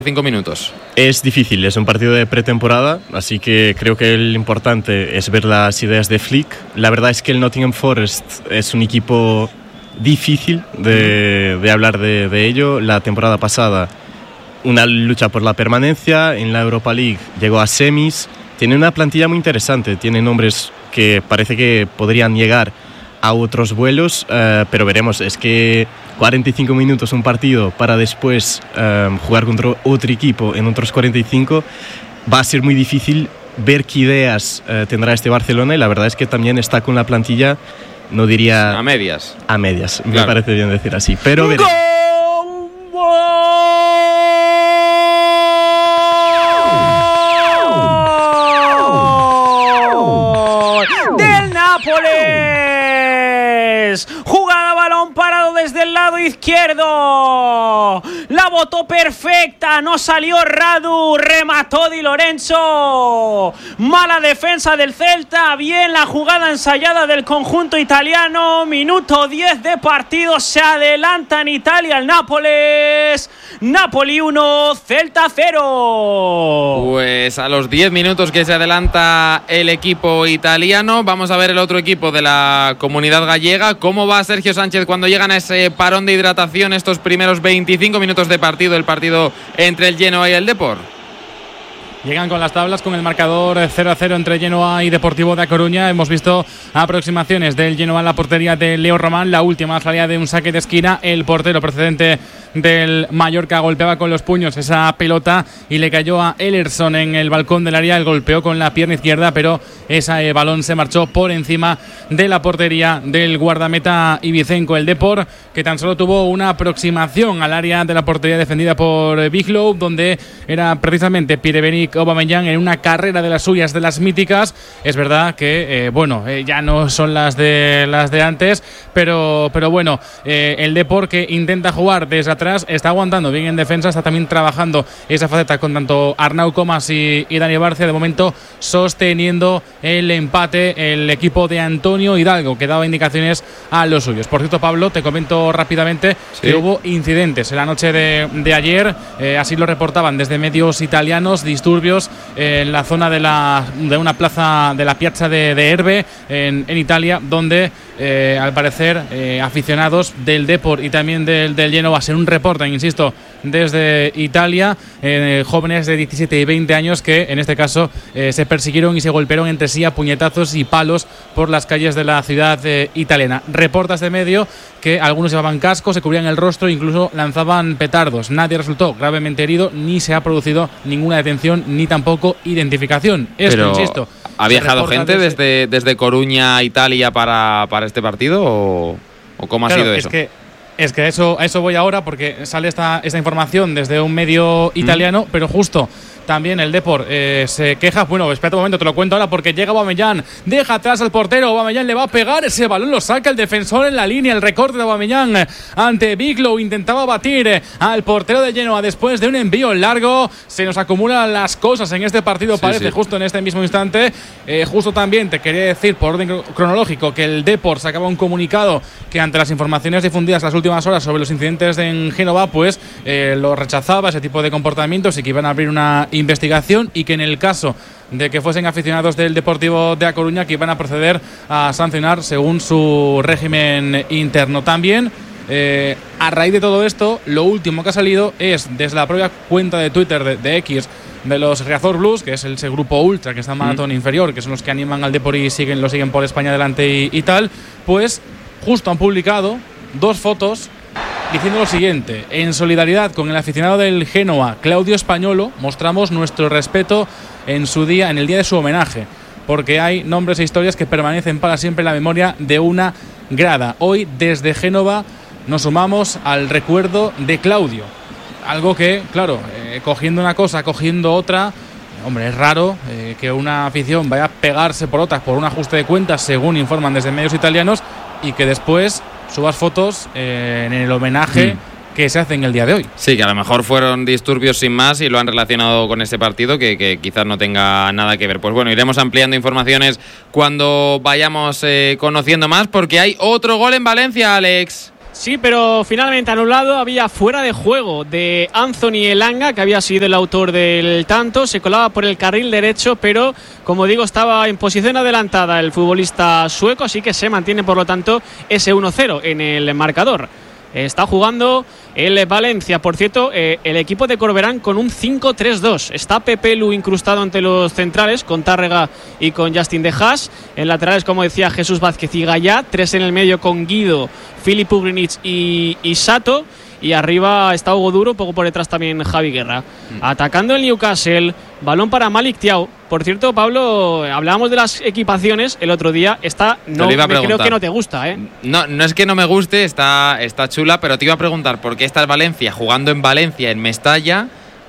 5 minutos. Es difícil, es un partido de pretemporada, así que creo que lo importante es ver las ideas de Flick. La verdad es que el Nottingham Forest es un equipo difícil de hablar de ello. La temporada pasada, una lucha por la permanencia, en la Europa League llegó a semis. Tiene una plantilla muy interesante, tiene nombres que parece que podrían llegar a otros vuelos, pero veremos. Es que 45 minutos un partido para después jugar contra otro equipo en otros 45 va a ser muy difícil ver qué ideas tendrá este Barcelona, y la verdad es que también está con la plantilla, no diría a medias, claro. Me parece bien decir así, pero veremos. ¡Del Nápoles! Jugada, balón parado desde el lado izquierdo. La botó perfecta, no salió Radu, remató Di Lorenzo. Mala defensa del Celta, bien la jugada ensayada del conjunto italiano. Minuto 10 de partido, se adelanta en Italia el Nápoles. Napoli 1, Celta 0. Pues a los 10 minutos que se adelanta el equipo italiano, vamos a ver el otro equipo de la comunidad gallega. ¿Cómo va Sergio Sánchez cuando llegan a ese parón de hidratación, estos primeros 25 minutos de partido, el partido entre el Genoa y el Depor? Llegan con las tablas con el marcador 0-0 entre Genoa y Deportivo de A Coruña. Hemos visto aproximaciones del Genoa en la portería de Leo Román. La última salida de un saque de esquina. El portero procedente del Mallorca golpeaba con los puños esa pelota y le cayó a Ellerson en el balcón del área. El golpeó con la pierna izquierda, pero ese balón se marchó por encima de la portería del guardameta ibicenco. El Depor, que tan solo tuvo una aproximación al área de la portería defendida por Biglow, donde era precisamente Pierre-Emerick Aubameyang en una carrera de las suyas, de las míticas. Es verdad que ya no son las de antes, pero bueno, el Depor, que intenta jugar desde atrás, está aguantando bien en defensa, está también trabajando esa faceta con tanto Arnau Comas y Dani Barcia, de momento sosteniendo el empate el equipo de Antonio Hidalgo, que daba indicaciones a los suyos. Por cierto, Pablo, te comento rápidamente que hubo incidentes en la noche de ayer, así lo reportaban desde medios italianos, disturbios en la zona de una plaza de la Piazza de Erbe en Italia, donde al parecer aficionados del Depor y también del Genoa, según reportan, insisto, desde Italia, jóvenes de 17 y 20 años que en este caso se persiguieron y se golpearon entre sí a puñetazos y palos por las calles de la ciudad italiana. Reporta este medio que algunos llevaban cascos, se cubrían el rostro e incluso lanzaban petardos. Nadie resultó gravemente herido, ni se ha producido ninguna detención ni tampoco identificación. Esto, pero, insisto, ¿ha viajado gente desde Coruña a Italia para este partido o cómo ha sido eso? Es que a eso voy ahora, porque sale esta información desde un medio italiano, pero justo también el Depor se queja. Bueno, espérate un momento, te lo cuento ahora, porque llega Aubameyang, deja atrás al portero. Aubameyang le va a pegar ese balón, lo saca el defensor en la línea. El recorte de Aubameyang ante Biglow, intentaba batir al portero de Genoa después de un envío largo. Se nos acumulan las cosas en este partido, parece, justo en este mismo instante. Justo también te quería decir, por orden cronológico, que el Depor sacaba un comunicado que, ante las informaciones difundidas las últimas horas sobre los incidentes en Génova, pues lo rechazaba, ese tipo de comportamientos, y que iban a abrir una investigación, y que en el caso de que fuesen aficionados del Deportivo de A Coruña, que iban a proceder a sancionar según su régimen interno. También a raíz de todo esto, lo último que ha salido es desde la propia cuenta de Twitter de X de los Riazor Blues, que es ese grupo ultra que está en maratón inferior, que son los que animan al Depor y lo siguen por España adelante y tal. Pues justo han publicado 2 fotos diciendo lo siguiente: en solidaridad con el aficionado del Génova, Claudio Españolo, mostramos nuestro respeto en el día de su homenaje, porque hay nombres e historias que permanecen para siempre en la memoria de una grada. Hoy, desde Génova, nos sumamos al recuerdo de Claudio. Algo que, claro, cogiendo una cosa, cogiendo otra, hombre, es raro que una afición vaya a pegarse por otras por un ajuste de cuentas, según informan desde medios italianos, y que después subas fotos en el homenaje que se hace en el día de hoy. Sí, que a lo mejor fueron disturbios sin más y lo han relacionado con ese partido que quizás no tenga nada que ver. Pues bueno, iremos ampliando informaciones cuando vayamos conociendo más, porque hay otro gol en Valencia, Alex. Sí, pero finalmente anulado. Había fuera de juego de Anthony Elanga, que había sido el autor del tanto. Se colaba por el carril derecho, pero como digo, estaba en posición adelantada el futbolista sueco, así que se mantiene por lo tanto ese 1-0 en el marcador. Está jugando el Valencia, por cierto, el equipo de Corberán con un 5-3-2. Está Pepe Lu incrustado ante los centrales, con Tárrega y con Justin De Haas. En laterales, como decía, Jesús Vázquez y Gallá. 3 en el medio con Guido, Filip Ugrinic y Sato. Y arriba está Hugo Duro, poco por detrás también Javi Guerra. Atacando el Newcastle, balón para Malik Thiaw. Por cierto, Pablo, hablábamos de las equipaciones el otro día. Esta no creo que no te gusta, ¿eh? No es que no me guste, está chula, pero te iba a preguntar por qué está el Valencia jugando en Valencia, en Mestalla,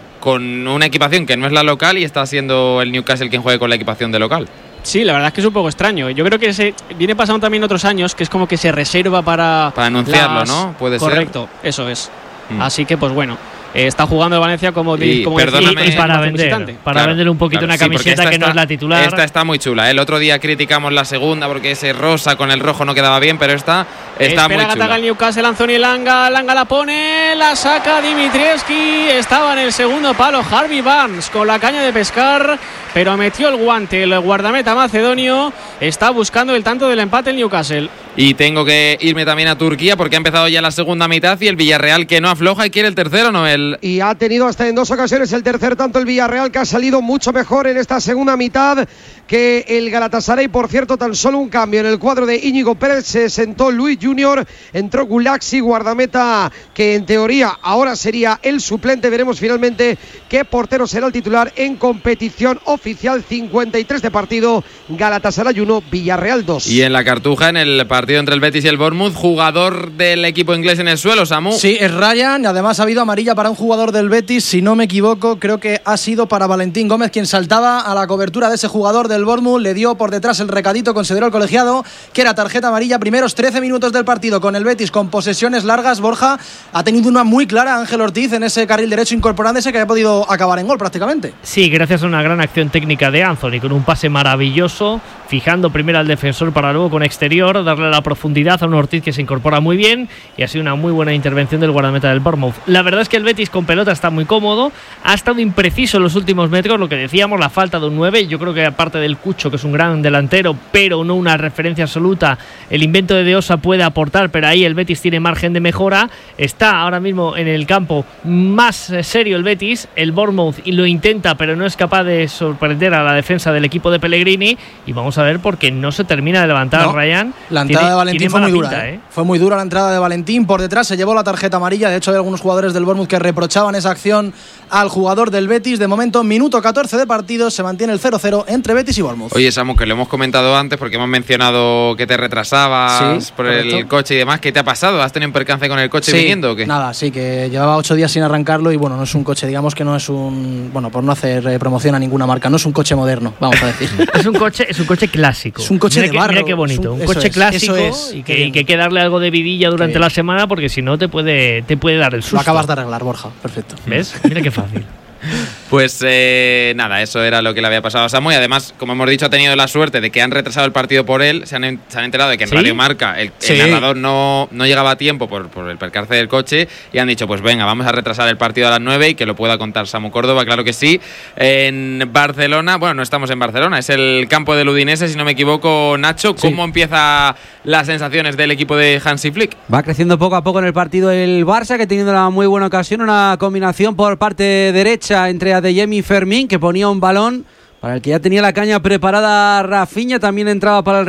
con una equipación que no es la local y está siendo el Newcastle quien juegue con la equipación de local. Sí, la verdad es que es un poco extraño. Yo creo que se viene pasando también otros años, que es como que se reserva para anunciarlo, ¿no? Puede ser. Correcto, eso es. Así que, pues bueno, está jugando el Valencia como y para vender un poquito una camiseta que no es la titular. Esta está muy chula. El otro día criticamos la segunda porque ese rosa con el rojo no quedaba bien, pero esta está muy chula. Espera que ataca el Newcastle, Anthony Elanga la pone, la saca Dimitrievski. Estaba en el segundo palo Harvey Barnes con la caña de pescar, pero metió el guante. El guardameta macedonio está buscando el tanto del empate el Newcastle. Y tengo que irme también a Turquía porque ha empezado ya la segunda mitad y el Villarreal que no afloja y quiere el tercero, Noel. Y ha tenido hasta en 2 ocasiones el tercer tanto el Villarreal, que ha salido mucho mejor en esta segunda mitad que el Galatasaray. Por cierto, tan solo un cambio en el cuadro de Íñigo Pérez. Se sentó Luis Junior, entró Gulaxi, guardameta que en teoría ahora sería el suplente. Veremos finalmente qué portero será el titular en competición oficial. 53 de partido, Galatasaray 1, Villarreal 2. Y en la Cartuja, en el partido entre el Betis y el Bournemouth, jugador del equipo inglés en el suelo, Samu. Sí, es Ryan, y además ha habido amarilla para un jugador del Betis, si no me equivoco, creo que ha sido para Valentín Gómez, quien saltaba a la cobertura de ese jugador del Bournemouth, le dio por detrás el recadito, consideró el colegiado que era tarjeta amarilla. Primeros 13 minutos del partido con el Betis, con posesiones largas. Borja ha tenido una muy clara, Ángel Ortiz, en ese carril derecho incorporándose, que ha podido acabar en gol prácticamente. Sí, gracias a una gran acción técnica de Anthony, con un pase maravilloso, fijando primero al defensor para luego con exterior darle la profundidad a un Ortiz que se incorpora muy bien, y ha sido una muy buena intervención del guardameta del Bournemouth. La verdad es que el Betis con pelota está muy cómodo, ha estado impreciso en los últimos metros, lo que decíamos, la falta de un 9. Yo creo que aparte del Cucho, que es un gran delantero, pero no una referencia absoluta, el invento de Osa puede aportar, pero ahí el Betis tiene margen de mejora. Está ahora mismo en el campo más serio el Betis, el Bournemouth y lo intenta, pero no es capaz de sorprender a la defensa del equipo de Pellegrini, y vamos a ver porque no se termina de levantar. Ryan. La entrada de Valentín fue muy dura, pinta. Fue muy dura la entrada de Valentín, por detrás se llevó la tarjeta amarilla. De hecho, hay algunos jugadores del Bournemouth que reprochaban esa acción al jugador del Betis. De momento, minuto 14 de partido, se mantiene el 0-0 entre Betis y Bournemouth. Oye, Samu, que lo hemos comentado antes porque hemos mencionado que te retrasabas por el coche y demás. ¿Qué te ha pasado? ¿Has tenido un percance con el coche viniendo o qué? Nada, sí, que llevaba 8 días sin arrancarlo y bueno, no es un coche, digamos que no es un... Bueno, por no hacer promoción a ninguna marca, no es un coche moderno, vamos a decir. es un coche clásico. Es un coche de barro. Mira qué bonito, un coche clásico y que hay que darle algo de vidilla durante la semana porque si no te puede dar el susto. Lo acabas de arreglar, Borja, perfecto. ¿Ves? Mira qué fácil. Pues nada, eso era lo que le había pasado a Samu, y además, como hemos dicho, ha tenido la suerte de que han retrasado el partido por él. Se han enterado de que en Radio Marca el narrador no llegaba a tiempo por el percance del coche, y han dicho, pues venga, vamos a retrasar el partido a las 9 y que lo pueda contar Samu Córdoba. Claro que sí. En Barcelona, bueno, no estamos en Barcelona, es el campo del Udinese, si no me equivoco. Nacho, ¿cómo empieza las sensaciones del equipo de Hansi Flick? Va creciendo poco a poco en el partido el Barça, que teniendo una muy buena ocasión, una combinación por parte derecha entre Adeyemi y Fermín, que ponía un balón para el que ya tenía la caña preparada Rafinha. También entraba para el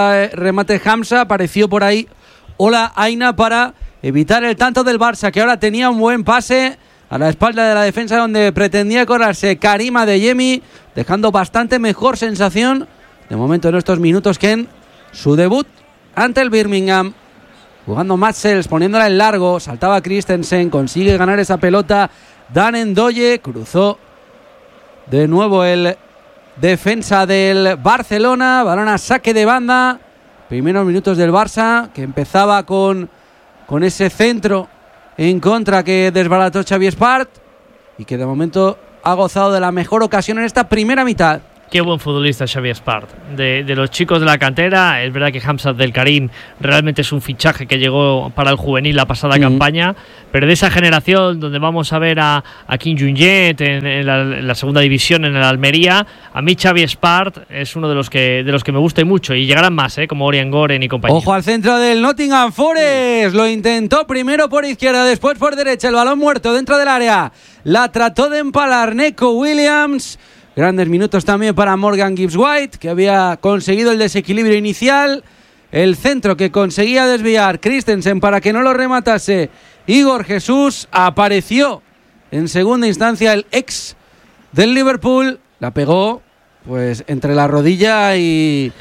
remate Hamza. Apareció por ahí Ola Aina para evitar el tanto del Barça, que ahora tenía un buen pase a la espalda de la defensa donde pretendía colarse Karim Adeyemi, dejando bastante mejor sensación de momento en estos minutos que en su debut ante el Birmingham. Jugando Matsels, poniéndola en largo, saltaba Christensen, consigue ganar esa pelota Dan Ndoye, cruzó de nuevo el defensa del Barcelona, balón a saque de banda. Primeros minutos del Barça, que empezaba con ese centro en contra que desbarató Xavi Espart y que de momento ha gozado de la mejor ocasión en esta primera mitad. Qué buen futbolista Xavi Espart. De los chicos de la cantera, es verdad que Hamza Abdelkarim realmente es un fichaje que llegó para el juvenil la pasada campaña, pero de esa generación donde vamos a ver a Kim Jong-jet en la segunda división en el Almería, a mí Xavi Espart es uno de los que me gusta y mucho, y llegarán más, como Orian Goren y compañía. Ojo al centro del Nottingham Forest, lo intentó primero por izquierda, después por derecha, el balón muerto dentro del área, la trató de empalar Neco Williams. Grandes minutos también para Morgan Gibbs-White, que había conseguido el desequilibrio inicial. El centro que conseguía desviar Christensen para que no lo rematase Igor Jesús. Apareció en segunda instancia el ex del Liverpool. La pegó pues entre la rodilla y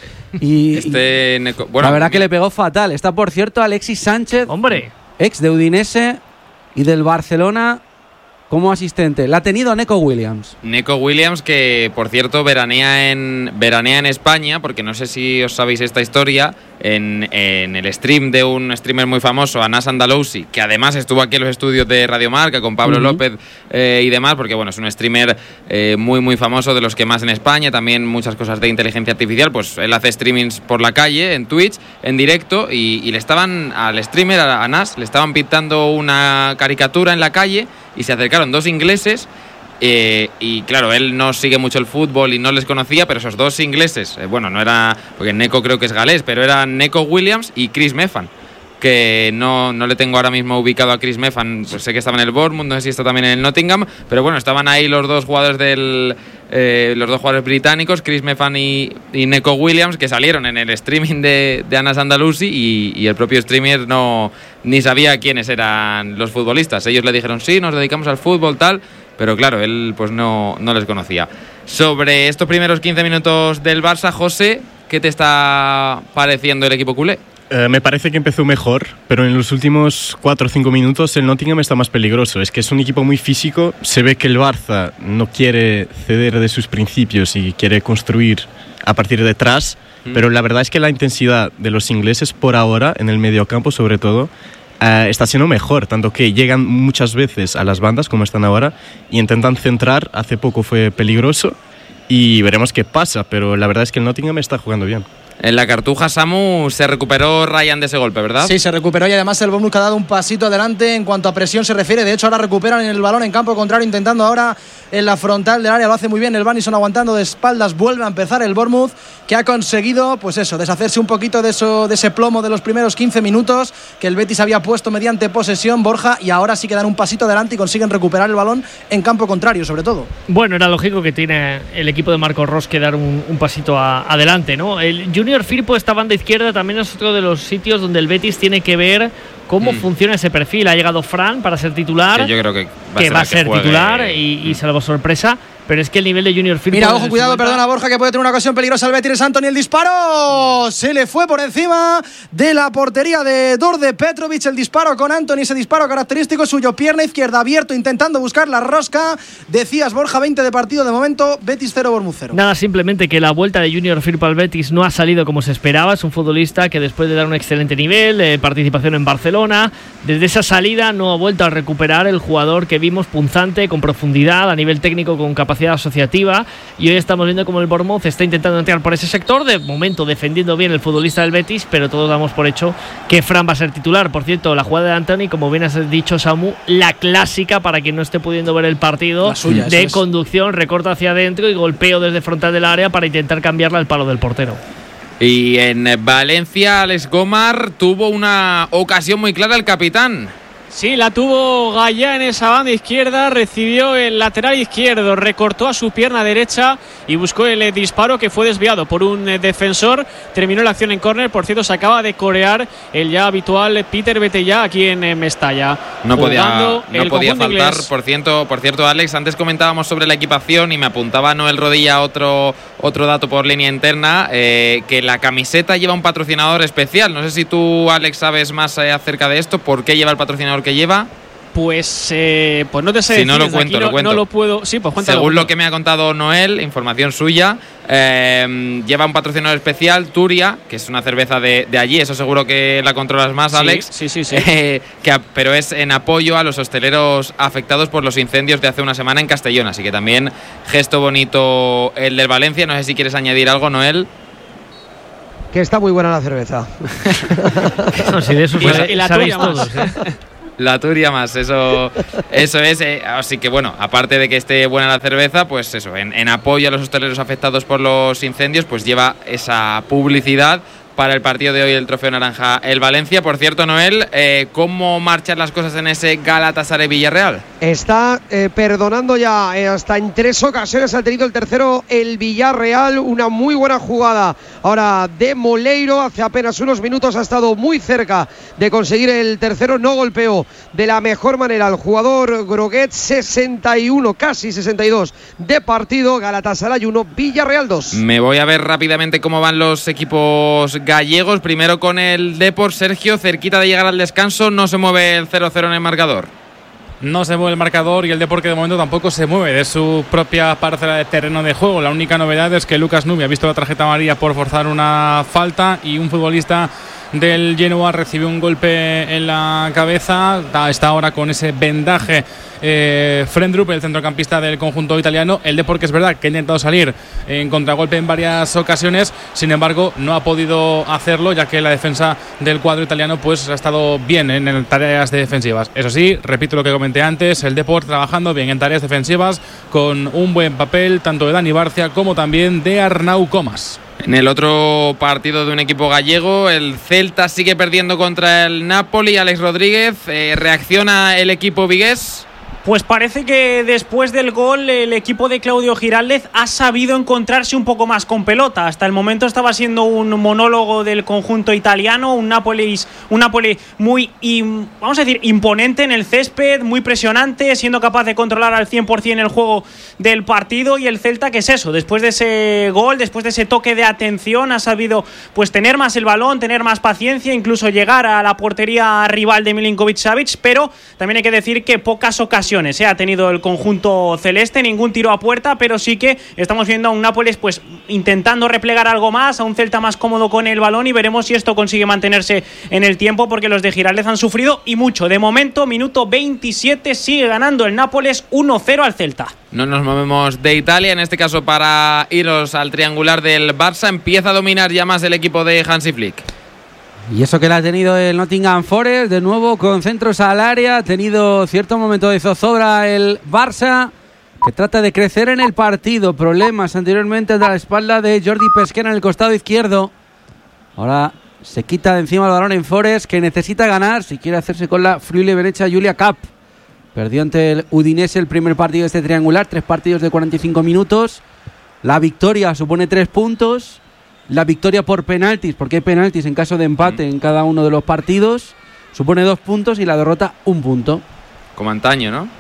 bueno, la verdad que le pegó fatal. Está, por cierto, Alexis Sánchez, hombre, ex de Udinese y del Barcelona, como asistente. La ha tenido Neco Williams. Neco Williams, que por cierto veranea en España, porque no sé si os sabéis esta historia, en el stream de un streamer muy famoso, Anas Andalousi, que además estuvo aquí en los estudios de Radio Marca con Pablo López y demás, porque bueno, es un streamer muy muy famoso, de los que más en España, también muchas cosas de inteligencia artificial. Pues él hace streamings por la calle, en Twitch, en directo, y le estaban al streamer, a Anas, le estaban pintando una caricatura en la calle, y se acercaron dos ingleses. Y claro, él no sigue mucho el fútbol y no les conocía, pero esos dos ingleses, bueno, no era, porque Neco creo que es galés, pero eran Neco Williams y Chris Meffan, que no le tengo ahora mismo ubicado a Chris Meffan. Pues sé que estaba en el Bournemouth, no sé si está también en el Nottingham, pero bueno, estaban ahí los dos jugadores británicos, Chris Meffan y Neco Williams, que salieron en el streaming de Anas Andalousi, y el propio streamer ni sabía quiénes eran los futbolistas. Ellos le dijeron, sí, nos dedicamos al fútbol, tal, pero claro, él pues no les conocía. Sobre estos primeros 15 minutos del Barça, José, ¿qué te está pareciendo el equipo culé? Me parece que empezó mejor, pero en los últimos 4 o 5 minutos el Nottingham está más peligroso. Es que es un equipo muy físico, se ve que el Barça no quiere ceder de sus principios y quiere construir a partir de atrás, pero la verdad es que la intensidad de los ingleses por ahora, en el mediocampo sobre todo, está siendo mejor, tanto que llegan muchas veces a las bandas como están ahora y intentan centrar. Hace poco fue peligroso y veremos qué pasa, pero la verdad es que el Nottingham está jugando bien. En la Cartuja, Samu, se recuperó Ryan de ese golpe, ¿verdad? Sí, se recuperó, y además el Bournemouth ha dado un pasito adelante en cuanto a presión se refiere. De hecho, ahora recuperan el balón en campo contrario, intentando ahora en la frontal del área. Lo hace muy bien el Vanison, aguantando de espaldas. Vuelve a empezar el Bournemouth, que ha conseguido, pues eso, deshacerse un poquito de ese plomo de los primeros 15 minutos que el Betis había puesto mediante posesión, Borja, y ahora sí que dan un pasito adelante y consiguen recuperar el balón en campo contrario, sobre todo. Bueno, era lógico que tiene el equipo de Marco Ros que dar un pasito adelante, ¿no? El Junior Firpo, esta banda izquierda, también es otro de los sitios donde el Betis tiene que ver cómo funciona ese perfil. Ha llegado Fran para ser titular, que yo creo que va a ser titular y salvo sorpresa, pero es que el nivel de Junior Firpo... Mira, ojo, cuidado, perdona Borja, que puede tener una ocasión peligrosa el Betis. Anthony, el disparo se le fue por encima de la portería de Đorđe Petrović. El disparo con Anthony, ese disparo característico suyo, pierna izquierda abierto, intentando buscar la rosca. Decías, Borja, 20 de partido de momento, Betis 0, Bournemouth 0. Nada, simplemente que la vuelta de Junior Firpo al Betis no ha salido como se esperaba. Es un futbolista que después de dar un excelente nivel, participación en Barcelona, desde esa salida no ha vuelto a recuperar el jugador que vimos punzante, con profundidad, a nivel técnico, con capacidad asociativa, y hoy estamos viendo como el Bournemouth está intentando entrar por ese sector, de momento defendiendo bien el futbolista del Betis, pero todos damos por hecho que Fran va a ser titular. Por cierto, la jugada de Anthony, como bien has dicho, Samu, la clásica, para quien no esté pudiendo ver el partido, suya, de conducción, recorta hacia adentro y golpeo desde frontal del área para intentar cambiarla al palo del portero. Y en Valencia, Alex Gomar tuvo una ocasión muy clara el capitán. Sí, la tuvo Gallá en esa banda izquierda, recibió el lateral izquierdo, recortó a su pierna derecha y buscó el disparo, que fue desviado por un defensor. Terminó la acción en córner. Por cierto, se acaba de corear el ya habitual Peter Betella aquí en Mestalla. No podía faltar. Por cierto, Alex, antes comentábamos sobre la equipación y me apuntaba Noel Rodilla otro dato por línea interna, que la camiseta lleva un patrocinador especial. No sé si tú, Alex, sabes más acerca de esto. ¿Por qué lleva el patrocinador que lleva? Pues no te sé si decir, no lo cuento, aquí lo cuento. No lo puedo. Sí, pues cuéntalo. Según lo que me ha contado Noel, información suya, lleva un patrocinador especial, Turia, que es una cerveza de allí, eso seguro que la controlas más, Alex. Sí. Pero es en apoyo a los hosteleros afectados por los incendios de hace una semana en Castellón, así que también gesto bonito el del Valencia. No sé si quieres añadir algo, Noel. Que está muy buena la cerveza. No, si de eso y la sabéis tuya todos, La Turia más, eso es. Así que bueno, aparte de que esté buena la cerveza, pues eso, en apoyo a los hosteleros afectados por los incendios, pues lleva esa publicidad para el partido de hoy del Trofeo Naranja el Valencia. Por cierto, Noel, ¿cómo marchan las cosas en ese Galatasaray-Villarreal? Está perdonando ya hasta en 3 ocasiones. Ha tenido el tercero el Villarreal. Una muy buena jugada ahora de Moleiro. Hace apenas unos minutos ha estado muy cerca de conseguir el tercero. No golpeó de la mejor manera al jugador Groguet. 61, casi 62 de partido. Galatasaray 1, Villarreal 2. Me voy a ver rápidamente cómo van los equipos gallegos. Primero con el Depor, Sergio, cerquita de llegar al descanso. No se mueve el 0-0 en el marcador. No se mueve el marcador y el Depor, que de momento tampoco se mueve de su propia parcela de terreno de juego. La única novedad es que Lucas Nubia ha visto la tarjeta amarilla por forzar una falta y un futbolista del Genoa recibió un golpe en la cabeza. Está ahora con ese vendaje Frendrup, el centrocampista del conjunto italiano. El Depor, que es verdad que ha intentado salir en contragolpe en varias ocasiones, sin embargo no ha podido hacerlo, ya que la defensa del cuadro italiano pues ha estado bien en tareas defensivas. Eso sí, repito lo que comenté antes, el Depor trabajando bien en tareas defensivas, con un buen papel tanto de Dani Barcia como también de Arnau Comas. En el otro partido de un equipo gallego, el Celta sigue perdiendo contra el Napoli. Alex Rodríguez, ¿reacciona el equipo vigués? Pues parece que después del gol el equipo de Claudio Giraldez ha sabido encontrarse un poco más con pelota. Hasta el momento estaba siendo un monólogo del conjunto italiano, un Napoli muy, vamos a decir, imponente en el césped, muy presionante, siendo capaz de controlar al 100% el juego del partido. Y el Celta, ¿qué es eso? Después de ese gol, después de ese toque de atención, ha sabido pues tener más el balón, tener más paciencia, incluso llegar a la portería rival de Milinkovic-Savic, pero también hay que decir que pocas ocasiones ha tenido el conjunto celeste, ningún tiro a puerta, pero sí que estamos viendo a un Nápoles pues intentando replegar algo más, a un Celta más cómodo con el balón, y veremos si esto consigue mantenerse en el tiempo, porque los de Giraldez han sufrido y mucho. De momento, minuto 27, sigue ganando el Nápoles 1-0 al Celta. No nos movemos de Italia, en este caso para iros al triangular del Barça. Empieza a dominar ya más el equipo de Hansi Flick. Y eso que le ha tenido el Nottingham Forest, de nuevo con centros al área. Ha tenido cierto momento de zozobra el Barça, que trata de crecer en el partido. Problemas anteriormente de la espalda de Jordi Pesquera en el costado izquierdo. Ahora se quita de encima el balón en Forest, que necesita ganar si quiere hacerse con la Friuli Venezia Giulia Cup. Perdió ante el Udinese el primer partido de este triangular, 3 partidos de 45 minutos. La victoria supone 3 puntos. La victoria por penaltis, porque hay penaltis en caso de empate en cada uno de los partidos, supone 2 puntos, y la derrota 1 punto. Como antaño, ¿no?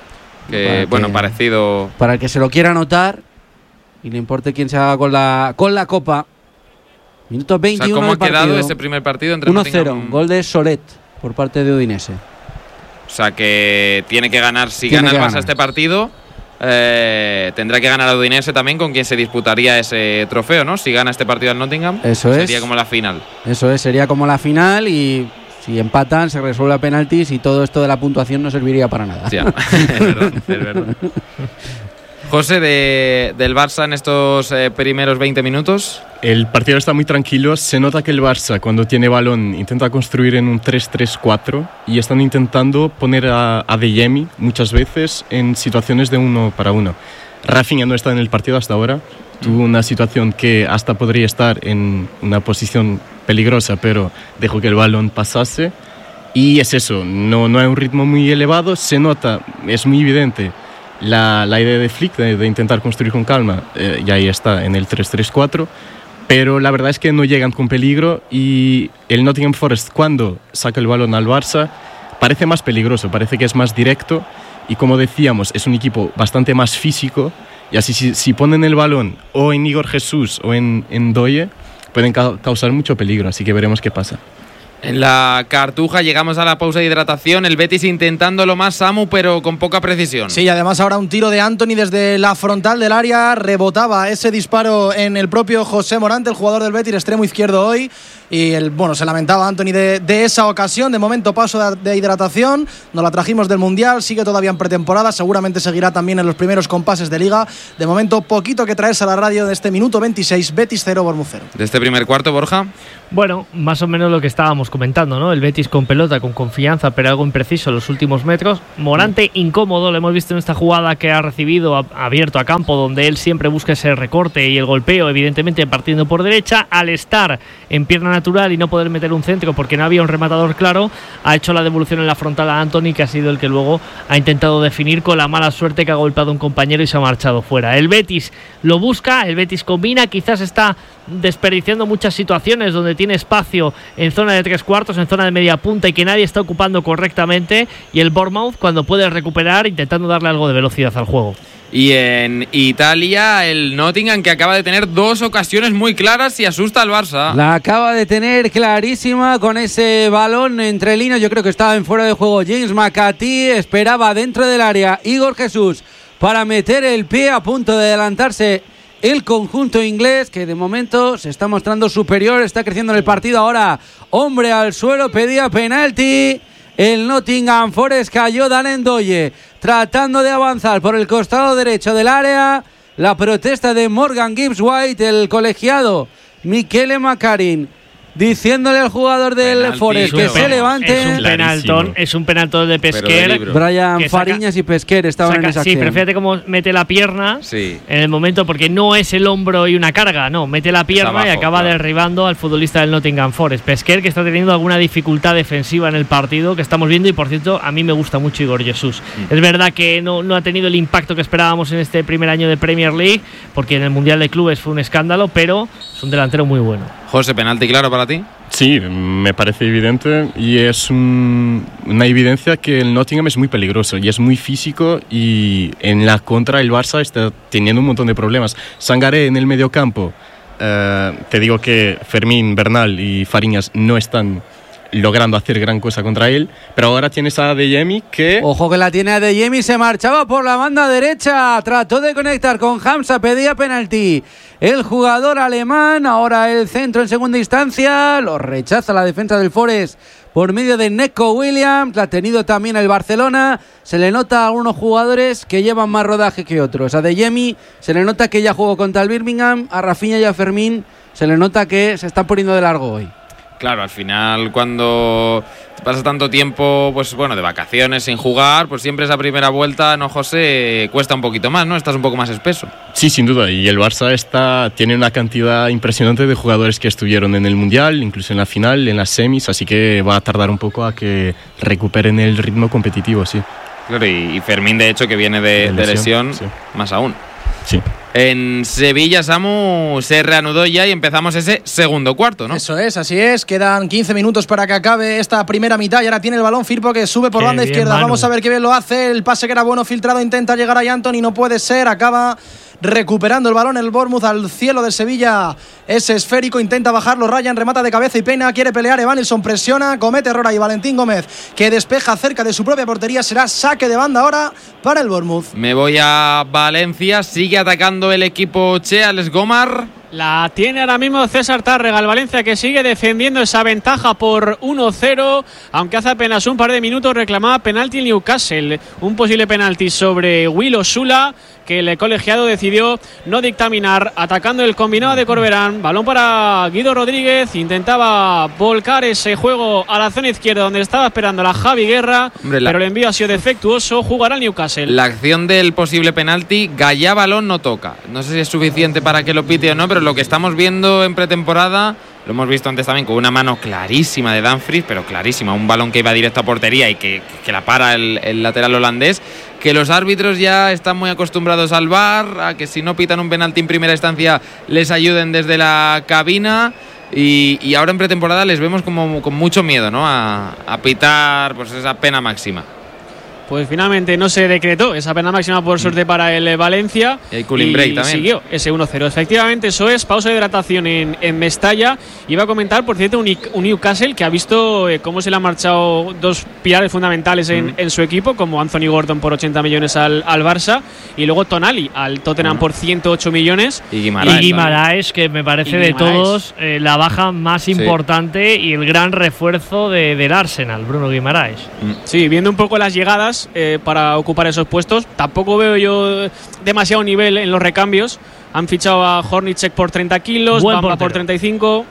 Parecido. Para el que se lo quiera anotar y le importe quién se haga con la copa. Minuto 21. ¿Cómo ha quedado ese primer partido entre 1-0, gol de Solet por parte de Udinese. O sea que tiene que ganar. Si gana el Barça este partido, tendrá que ganar a Udinese también, con quien se disputaría ese trofeo, ¿no? Si gana este partido al Nottingham, sería como la final. Eso es, sería como la final, y si empatan se resuelve a penaltis y todo esto de la puntuación no serviría para nada. Sí, es verdad. José, del Barça en estos primeros 20 minutos. El partido está muy tranquilo. Se nota que el Barça, cuando tiene balón, intenta construir en un 3-3-4, y están intentando poner a Adeyemi muchas veces en situaciones de 1 para 1. Rafinha no está en el partido hasta ahora. Tuvo una situación que hasta podría estar en una posición peligrosa, pero dejó que el balón pasase. Y es eso, no hay un ritmo muy elevado. Se nota, es muy evidente la idea de Flick de intentar construir con calma, y ahí está en el 3-3-4, pero la verdad es que no llegan con peligro, y el Nottingham Forest, cuando saca el balón al Barça, parece más peligroso, parece que es más directo, y como decíamos, es un equipo bastante más físico, y así si ponen el balón o en Igor Jesús o en Doye, pueden causar mucho peligro, así que veremos qué pasa. En la Cartuja llegamos a la pausa de hidratación, el Betis intentándolo más, Samu, pero con poca precisión. Sí, además ahora un tiro de Antony desde la frontal del área, rebotaba ese disparo en el propio José Morante, el jugador del Betis, extremo izquierdo hoy, y se lamentaba Antony de esa ocasión. De momento paso de hidratación, nos la trajimos del Mundial, sigue todavía en pretemporada, seguramente seguirá también en los primeros compases de Liga. De momento poquito que traerse a la radio de este minuto 26, Betis 0, Bournemouth 0. De este primer cuarto, Borja. Bueno, más o menos lo que estábamos comentando, ¿no? El Betis con pelota, con confianza, pero algo impreciso en los últimos metros. Morante incómodo, lo hemos visto en esta jugada que ha recibido abierto a campo, donde él siempre busca ese recorte y el golpeo, evidentemente partiendo por derecha. Al estar en pierna natural y no poder meter un centro porque no había un rematador claro, ha hecho la devolución en la frontal a Antony, que ha sido el que luego ha intentado definir, con la mala suerte que ha golpeado a un compañero y se ha marchado fuera. El Betis lo busca, el Betis combina, quizás está desperdiciando muchas situaciones donde tiene espacio en zona de 3/4, en zona de media punta, y que nadie está ocupando correctamente, y el Bournemouth cuando puede recuperar intentando darle algo de velocidad al juego. Y en Italia, el Nottingham, que acaba de tener 2 ocasiones muy claras y asusta al Barça. La acaba de tener clarísima con ese balón entre líneas. Yo creo que estaba en fuera de juego James McCarthy, esperaba dentro del área Igor Jesús para meter el pie, a punto de adelantarse el conjunto inglés, que de momento se está mostrando superior, está creciendo en el partido. Ahora, hombre al suelo, pedía penalti. El Nottingham Forest cayó. Dan Ndoye tratando de avanzar por el costado derecho del área. La protesta de Morgan Gibbs White, el colegiado Michele Macarin, diciéndole al jugador del Penalti, Forest que se levante. Es un penaltón de Pesquer. Brian Fariñas y Pesquer estaban en esa acción. Sí, pero fíjate cómo mete la pierna en el momento, porque no es el hombro y una carga, no, mete la pierna abajo, y acaba derribando al futbolista del Nottingham Forest. Pesquer, que está teniendo alguna dificultad defensiva en el partido que estamos viendo, y por cierto, a mí me gusta mucho Igor Jesús. Es verdad que no ha tenido el impacto que esperábamos en este primer año de Premier League, porque en el Mundial de Clubes fue un escándalo, pero es un delantero muy bueno. José, ¿penalti claro para ti? Sí, me parece evidente, y es una evidencia que el Nottingham es muy peligroso y es muy físico, y en la contra el Barça está teniendo un montón de problemas. Sangaré en el mediocampo, te digo que Fermín, Bernal y Fariñas no están logrando hacer gran cosa contra él, pero ahora tienes a Adeyemi que... Ojo que la tiene Adeyemi, se marchaba por la banda derecha, trató de conectar con Hamza, pedía penalti el jugador alemán. Ahora el centro en segunda instancia, lo rechaza la defensa del Forest por medio de Neco Williams. La ha tenido también el Barcelona. Se le nota a algunos jugadores que llevan más rodaje que otros. A Adeyemi se le nota que ya jugó contra el Birmingham, a Rafinha y a Fermín se le nota que se están poniendo de largo hoy. Claro, al final cuando pasas tanto tiempo, pues bueno, de vacaciones sin jugar, pues siempre esa primera vuelta, ¿no, José? Cuesta un poquito más, ¿no? Estás un poco más espeso. Sí, sin duda, y el Barça tiene una cantidad impresionante de jugadores que estuvieron en el Mundial, incluso en la final, en las semis, así que va a tardar un poco a que recuperen el ritmo competitivo, sí. Claro, y Fermín, de hecho, que viene de lesión, sí. Más aún. Sí. En Sevilla, Samu, se reanudó ya y empezamos ese segundo cuarto, ¿no? Eso es, así es. Quedan 15 minutos para que acabe esta primera mitad y ahora tiene el balón Firpo, que sube por banda izquierda. Manu. Vamos a ver qué bien lo hace. El pase que era bueno, filtrado, intenta llegar a Antony, no puede ser. Acaba recuperando el balón el Bournemouth al cielo de Sevilla. Ese esférico, intenta bajarlo Ryan, remata de cabeza y pena, quiere pelear Evanilson, presiona, comete error ahí Valentín Gómez, que despeja cerca de su propia portería. Será saque de banda ahora para el Bournemouth. Me voy a Valencia, sigue atacando el equipo Che, Alex Gomar. La tiene ahora mismo César Tárrega, el Valencia, que sigue defendiendo esa ventaja por 1-0, aunque hace apenas un par de minutos reclamaba penalti el Newcastle, un posible penalti sobre Will Osula, que el colegiado decidió no dictaminar, atacando el combinado de Corberán. Balón para Guido Rodríguez, intentaba volcar ese juego a la zona izquierda donde estaba esperando la Javi Guerra, pero el envío ha sido defectuoso, jugará el Newcastle. La acción del posible penalti, Gallá balón no toca, no sé si es suficiente para que lo pite o no, pero lo que estamos viendo en pretemporada, lo hemos visto antes también con una mano clarísima de Dumfries, pero clarísima, un balón que iba directo a portería y que la para el lateral holandés, que los árbitros ya están muy acostumbrados al VAR, a que si no pitan un penalti en primera instancia les ayuden desde la cabina, y ahora en pretemporada les vemos como con mucho miedo, ¿no? A pitar pues esa pena máxima. Pues finalmente no se decretó esa pena máxima por suerte para el Valencia. Y hay cooling break también. Siguió ese 1-0. Efectivamente, eso es. Pausa de hidratación en Mestalla. Iba a comentar, por cierto, un Newcastle que ha visto cómo se le han marchado dos pilares fundamentales en su equipo, como Anthony Gordon por 80 millones al Barça y luego Tonali al Tottenham por 108 millones. Y Guimaraes, que me parece de todos la baja más importante y el gran refuerzo del Arsenal, Bruno Guimaraes. Sí, viendo un poco las llegadas para ocupar esos puestos, tampoco veo yo demasiado nivel en los recambios. Han fichado a Hornicek por 30 kilos, Bamba por 35.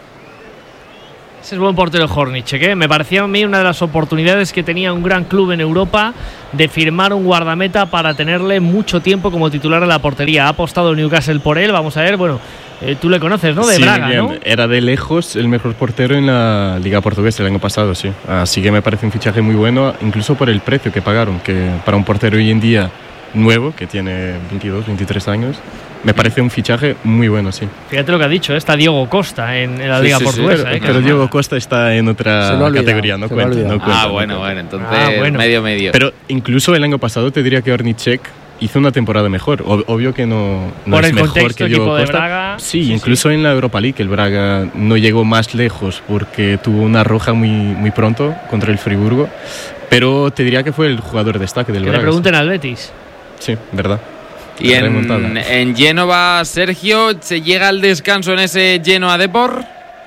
Ese es buen portero Hornicek, ¿eh? Me parecía a mí una de las oportunidades que tenía un gran club en Europa de firmar un guardameta para tenerle mucho tiempo como titular en la portería. Ha apostado Newcastle por él, vamos a ver, bueno, tú le conoces, ¿no? De Braga, ¿no? Era de lejos el mejor portero en la Liga Portuguesa el año pasado, sí. Así que me parece un fichaje muy bueno, incluso por el precio que pagaron, que para un portero hoy en día nuevo, que tiene 22, 23 años, me parece un fichaje muy bueno, sí. Fíjate lo que ha dicho, está Diego Costa en la Liga Portuguesa. Pero Diego Costa está en otra categoría, no cuenta. Bueno, entonces medio. Pero incluso el año pasado te diría que Hornicek hizo una temporada mejor. Obvio que no es mejor que Diego Costa. Braga, sí, incluso en la Europa League el Braga no llegó más lejos porque tuvo una roja muy pronto contra el Friburgo. Pero te diría que fue el jugador destaque del Braga. Le pregunten al Betis. Sí, verdad. Y en Génova, Sergio, ¿se llega al descanso en ese Genoa Depor?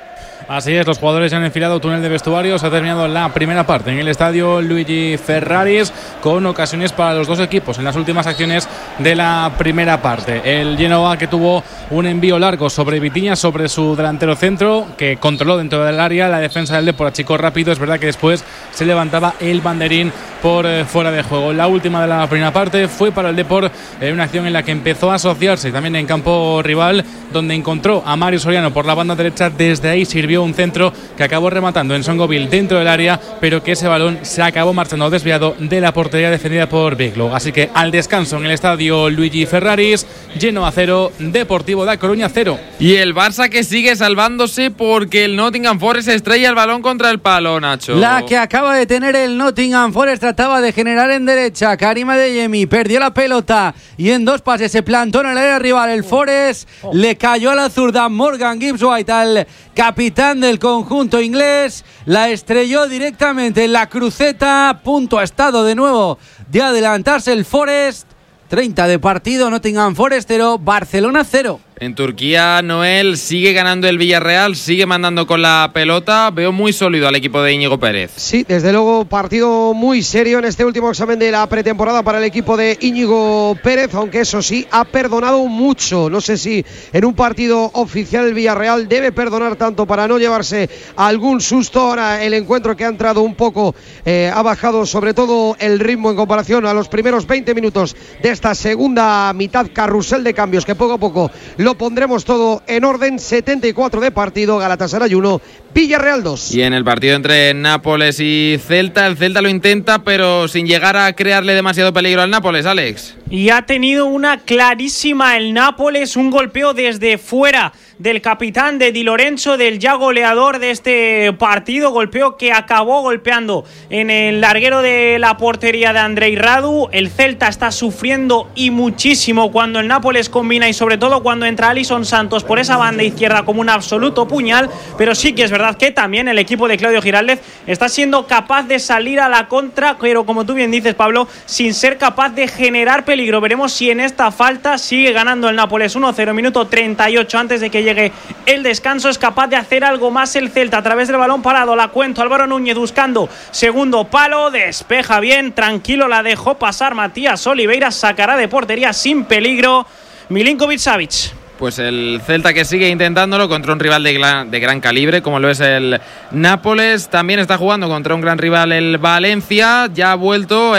Así es, los jugadores han enfilado túnel de vestuarios. Ha terminado la primera parte en el estadio Luigi Ferraris, con ocasiones para los dos equipos en las últimas acciones de la primera parte. El Genoa, que tuvo un envío largo sobre Vitinha, sobre su delantero centro, que controló dentro del área. La defensa del Depor achicó rápido. Es verdad que después se levantaba el banderín por fuera de juego. La última de la primera parte fue para el Depor, una acción en la que empezó a asociarse también en campo rival, donde encontró a Mario Soriano por la banda derecha. Desde ahí sirvió un centro que acabó rematando en Songoville dentro del área, pero que ese balón se acabó marchando desviado de la portería defendida por Biglo. Así que al descanso en el estadio Luigi Ferraris, Genoa 0, Deportivo da Coruña 0. Y el Barça que sigue salvándose porque el Nottingham Forest estrella el balón contra el palo, Nacho. La que acaba de tener el Nottingham Forest trataba de generar en derecha. Karim Adeyemi perdió la pelota y en dos pases se plantó en el área rival. El Forest le cayó a la zurda Morgan Gibbs White, al capitán del conjunto inglés. La estrelló directamente en la cruceta. Punto ha estado de nuevo de adelantarse el Forest. 30 de partido, Nottingham Forest 0, Barcelona 0. En Turquía, Noel sigue ganando el Villarreal, sigue mandando con la pelota. Veo muy sólido al equipo de Íñigo Pérez. Sí, desde luego, partido muy serio en este último examen de la pretemporada para el equipo de Íñigo Pérez, aunque eso sí, ha perdonado mucho. No sé si en un partido oficial el Villarreal debe perdonar tanto para no llevarse algún susto. Ahora el encuentro, que ha entrado un poco, ha bajado sobre todo el ritmo en comparación a los primeros 20 minutos de esta segunda mitad. Carrusel de cambios que poco a poco lo pondremos todo en orden. 74 de partido, Galatasaray 1, Villarreal 2. Y en el partido entre Nápoles y Celta, el Celta lo intenta, pero sin llegar a crearle demasiado peligro al Nápoles, Alex. Y ha tenido una clarísima el Nápoles, un golpeo desde fuera del capitán de Di Lorenzo, del ya goleador de este partido, golpeo que acabó golpeando en el larguero de la portería de Andrei Radu. El Celta está sufriendo y muchísimo cuando el Nápoles combina, y sobre todo cuando entra Alison Santos por esa banda izquierda como un absoluto puñal. Pero sí que es verdad que también el equipo de Claudio Giraldez está siendo capaz de salir a la contra, pero como tú bien dices, Pablo, sin ser capaz de generar peligro. Veremos si en esta falta sigue ganando el Nápoles 1-0, minuto 38 antes de que llegue el descanso. Es capaz de hacer algo más el Celta a través del balón parado. La cuento, Álvaro Núñez buscando segundo palo, despeja bien, tranquilo, la dejó pasar Matías Oliveira, sacará de portería sin peligro Milinkovic-Savic. Pues el Celta que sigue intentándolo contra un rival de gran calibre, como lo es el Nápoles. También está jugando contra un gran rival, el Valencia. Ya ha vuelto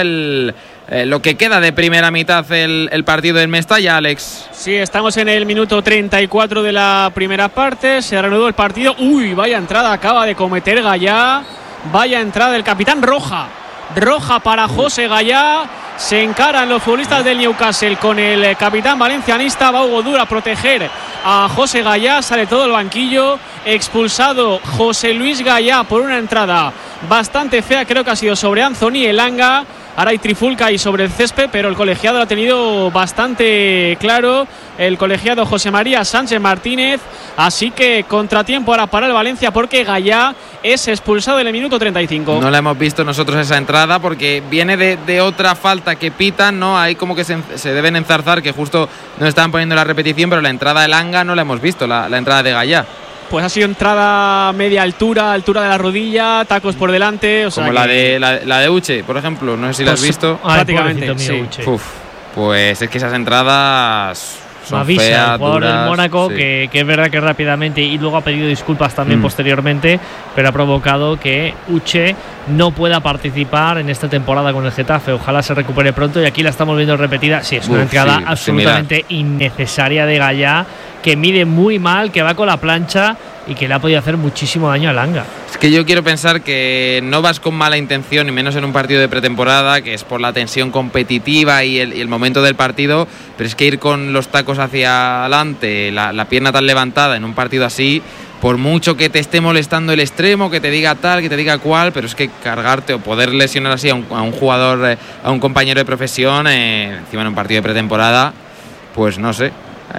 lo que queda de primera mitad el partido en Mestalla, Alex. Sí, estamos en el minuto 34 de la primera parte. Se reanudó el partido. Uy, vaya entrada acaba de cometer Gallá. Vaya entrada del capitán, roja para José Gallá. Se encaran los futbolistas del Newcastle con el capitán valencianista. Va Hugo Duro a proteger a José Gallá. Sale todo el banquillo. Expulsado José Luis Gallá por una entrada bastante fea. Creo que ha sido sobre Anthony Elanga. Ahora hay trifulca ahí sobre el césped, pero el colegiado lo ha tenido bastante claro, el colegiado José María Sánchez Martínez. Así que contratiempo ahora para el Valencia, porque Gallá es expulsado en el minuto 35. No la hemos visto nosotros esa entrada porque viene de otra falta que pitan, ¿no? Ahí como que se deben enzarzar, que justo nos estaban poniendo la repetición, pero la entrada de Langa no la hemos visto, la entrada de Gallá. Pues ha sido entrada media altura de la rodilla, tacos por delante. O sea, como la de Uche, por ejemplo, no sé si la has visto. Prácticamente, sí. Pues es que esas entradas son avisa feas, el jugador duras, del Mónaco, sí. que es verdad que rápidamente, y luego ha pedido disculpas también posteriormente, pero ha provocado que Uche no pueda participar en esta temporada con el Getafe. Ojalá se recupere pronto, y aquí la estamos viendo repetida. Sí, es una entrada absolutamente innecesaria de Gallá, que mide muy mal, que va con la plancha y que le ha podido hacer muchísimo daño a Langa. Es que yo quiero pensar que no vas con mala intención, y menos en un partido de pretemporada, que es por la tensión competitiva y el momento del partido, pero es que ir con los tacos hacia adelante, la pierna tan levantada en un partido así, por mucho que te esté molestando el extremo, que te diga tal, que te diga cual, pero es que cargarte o poder lesionar así a un jugador, a un compañero de profesión, encima en un partido de pretemporada, pues no sé.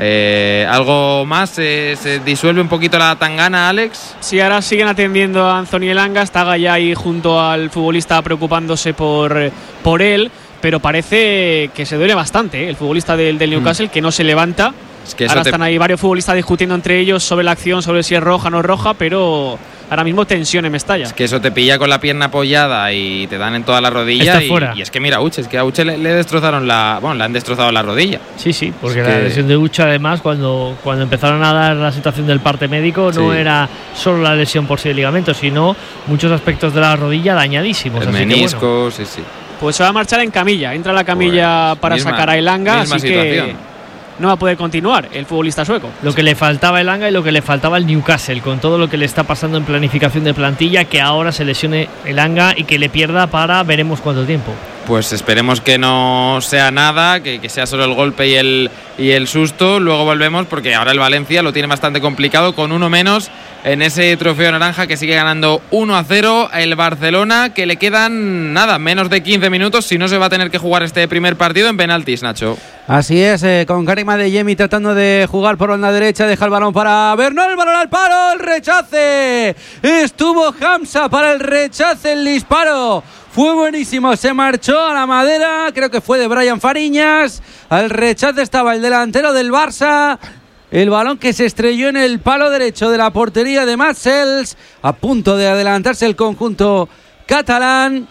¿Algo más? ¿Se disuelve un poquito la tangana, Alex? Sí, ahora siguen atendiendo a Anthony Elanga. Está Gallá ahí junto al futbolista preocupándose por él, pero parece que se duele bastante, el futbolista del Newcastle, que no se levanta. Es que ahora están ahí varios futbolistas discutiendo entre ellos sobre la acción, sobre si es roja o no es roja, pero ahora mismo tensión en Mestalla. Es que eso te pilla con la pierna apoyada y te dan en toda la rodilla. Y es que mira, Uche, es que a Uche le destrozaron le han destrozado la rodilla. Sí, porque la lesión de Uche, además, cuando empezaron a dar la situación del parte médico, no era solo la lesión por sí del ligamento, sino muchos aspectos de la rodilla dañadísimos. El menisco, sí. Pues se va a marchar en camilla, entra la camilla para sacar a Elanga, así que no va a poder continuar el futbolista sueco. Lo que le faltaba a Elanga y lo que le faltaba al Newcastle, con todo lo que le está pasando en planificación de plantilla, que ahora se lesione Elanga y que le pierda para veremos cuánto tiempo. Pues esperemos que no sea nada, que sea solo el golpe y el susto. Luego volvemos, porque ahora el Valencia lo tiene bastante complicado, con uno menos en ese trofeo naranja, que sigue ganando 1-0 el Barcelona, que le quedan menos de 15 minutos, si no se va a tener que jugar este primer partido en penaltis, Nacho. Así es, con Karim Adeyemi tratando de jugar por banda derecha, deja el balón para Bernal, el balón al palo, el rechace, estuvo Hamza para el rechace, el disparo fue buenísimo, se marchó a la madera, creo que fue de Brian Fariñas, al rechace estaba el delantero del Barça. El balón que se estrelló en el palo derecho de la portería de Matsels, a punto de adelantarse el conjunto catalán.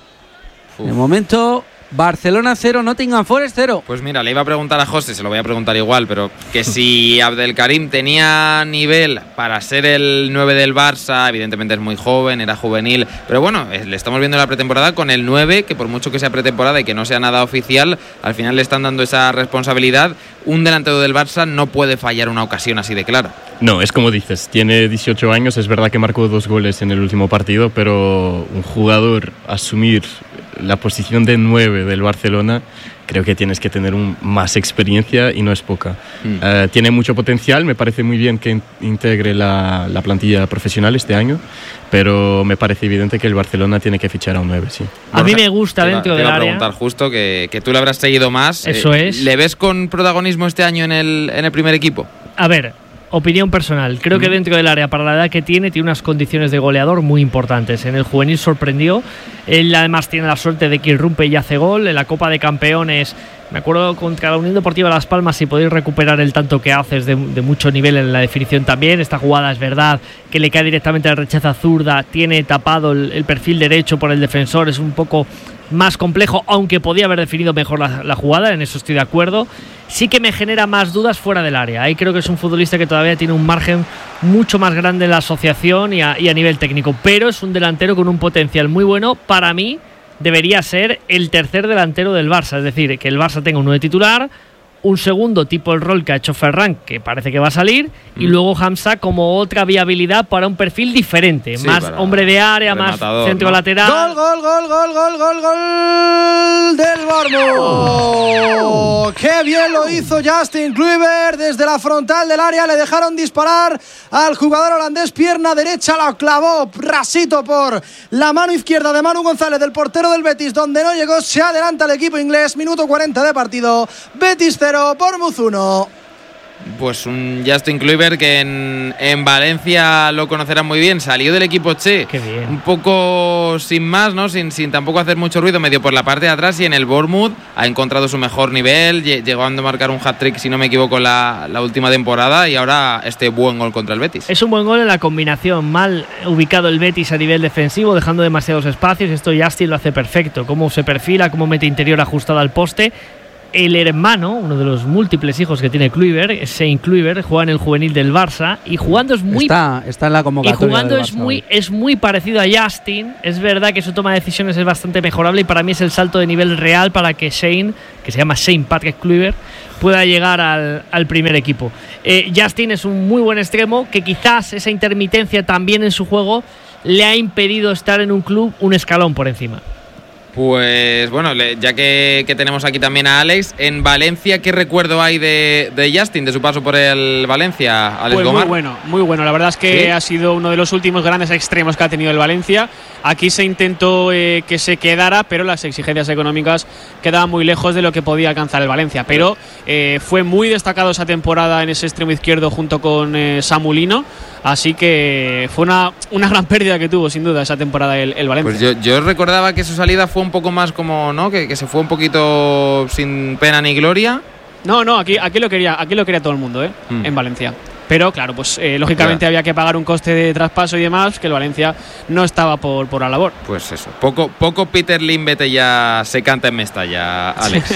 De momento, Barcelona 0, Nottingham Forest 0. Pues mira, le iba a preguntar a José, se lo voy a preguntar igual, pero que si Abdelkarim tenía nivel para ser el 9 del Barça, evidentemente es muy joven, era juvenil, pero bueno, le estamos viendo en la pretemporada con el 9, que por mucho que sea pretemporada y que no sea nada oficial, al final le están dando esa responsabilidad. Un delantero del Barça no puede fallar una ocasión así de clara. No, es como dices, tiene 18 años, es verdad que marcó 2 goles en el último partido, pero un jugador asumir la posición de 9 del Barcelona, creo que tienes que tener más experiencia, y no es poca. Tiene mucho potencial, me parece muy bien que integre la plantilla profesional este año, pero me parece evidente que el Barcelona tiene que fichar a un 9, sí. A mí me gusta dentro del área. Te iba a preguntar justo que tú le habrás seguido más. Eso es. ¿Le ves con protagonismo este año en el primer equipo? A ver, opinión personal, creo que dentro del área, para la edad que tiene unas condiciones de goleador muy importantes. En el juvenil sorprendió, él además tiene la suerte de que irrumpe y hace gol. En la Copa de Campeones, me acuerdo contra la Unión Deportiva Las Palmas, si podéis recuperar el tanto que haces de mucho nivel en la definición también. Esta jugada es verdad que le cae directamente al rechaza zurda, tiene tapado el perfil derecho por el defensor, es un poco más complejo, aunque podía haber definido mejor la jugada, en eso estoy de acuerdo. Sí que me genera más dudas fuera del área. Ahí creo que es un futbolista que todavía tiene un margen mucho más grande en la asociación y a nivel técnico, pero es un delantero con un potencial muy bueno. Para mí debería ser el tercer delantero del Barça, es decir, que el Barça tenga un 9 titular, un segundo tipo el rol que ha hecho Ferran, que parece que va a salir, y luego Hamza como otra viabilidad para un perfil diferente, Sí, más hombre de área, rematador, más centro ¿no? lateral. Gol del Bournemouth. Qué bien lo hizo Justin Kluivert desde la frontal del área, le dejaron disparar al jugador holandés, pierna derecha, la clavó rasito por la mano izquierda de Manu González, del portero del Betis, donde no llegó. Se adelanta el equipo inglés, minuto 40 de partido, Betis 0, Bournemouth 1. Pues un Justin Kluivert que en Valencia lo conocerán muy bien. Salió del equipo Che. Qué bien. Un poco sin más, ¿no? Sin tampoco hacer mucho ruido, medio por la parte de atrás. Y en el Bournemouth ha encontrado su mejor nivel. Llegó a marcar un hat-trick, si no me equivoco, la última temporada. Y ahora este buen gol contra el Betis. Es un buen gol en la combinación. Mal ubicado el Betis a nivel defensivo, dejando demasiados espacios. Esto Justin lo hace perfecto. Cómo se perfila, cómo mete interior ajustado al poste. El hermano, uno de los múltiples hijos que tiene Kluivert, Shane Kluivert, juega en el juvenil del Barça y jugando es muy Está en la convocatoria. y jugando del es Barça, muy parecido a Justin. Es verdad que su toma de decisiones es bastante mejorable y para mí es el salto de nivel real para que Shane, que se llama Shane Patrick Kluivert, pueda llegar al primer equipo. Justin es un muy buen extremo que quizás esa intermitencia también en su juego le ha impedido estar en un club un escalón por encima. Pues bueno, ya que tenemos aquí también a Alex, en Valencia, ¿qué recuerdo hay de Justin, de su paso por el Valencia, Alex Pues Gomar? muy bueno. La verdad es que ¿Sí? ha sido uno de los últimos grandes extremos que ha tenido el Valencia. Aquí se intentó que se quedara, pero las exigencias económicas quedaban muy lejos de lo que podía alcanzar el Valencia. Pero fue muy destacado esa temporada en ese extremo izquierdo junto con Samulino. Así que fue una gran pérdida que tuvo, sin duda, esa temporada el Valencia. Pues yo recordaba que su salida fue un poco más como, ¿no? Que se fue un poquito sin pena ni gloria. No, aquí lo quería todo el mundo, en Valencia. Pero claro, pues lógicamente había que pagar un coste de traspaso y demás, que el Valencia no estaba por la labor. Pues eso, poco Peter Limbete ya se canta en Mestalla, Alex.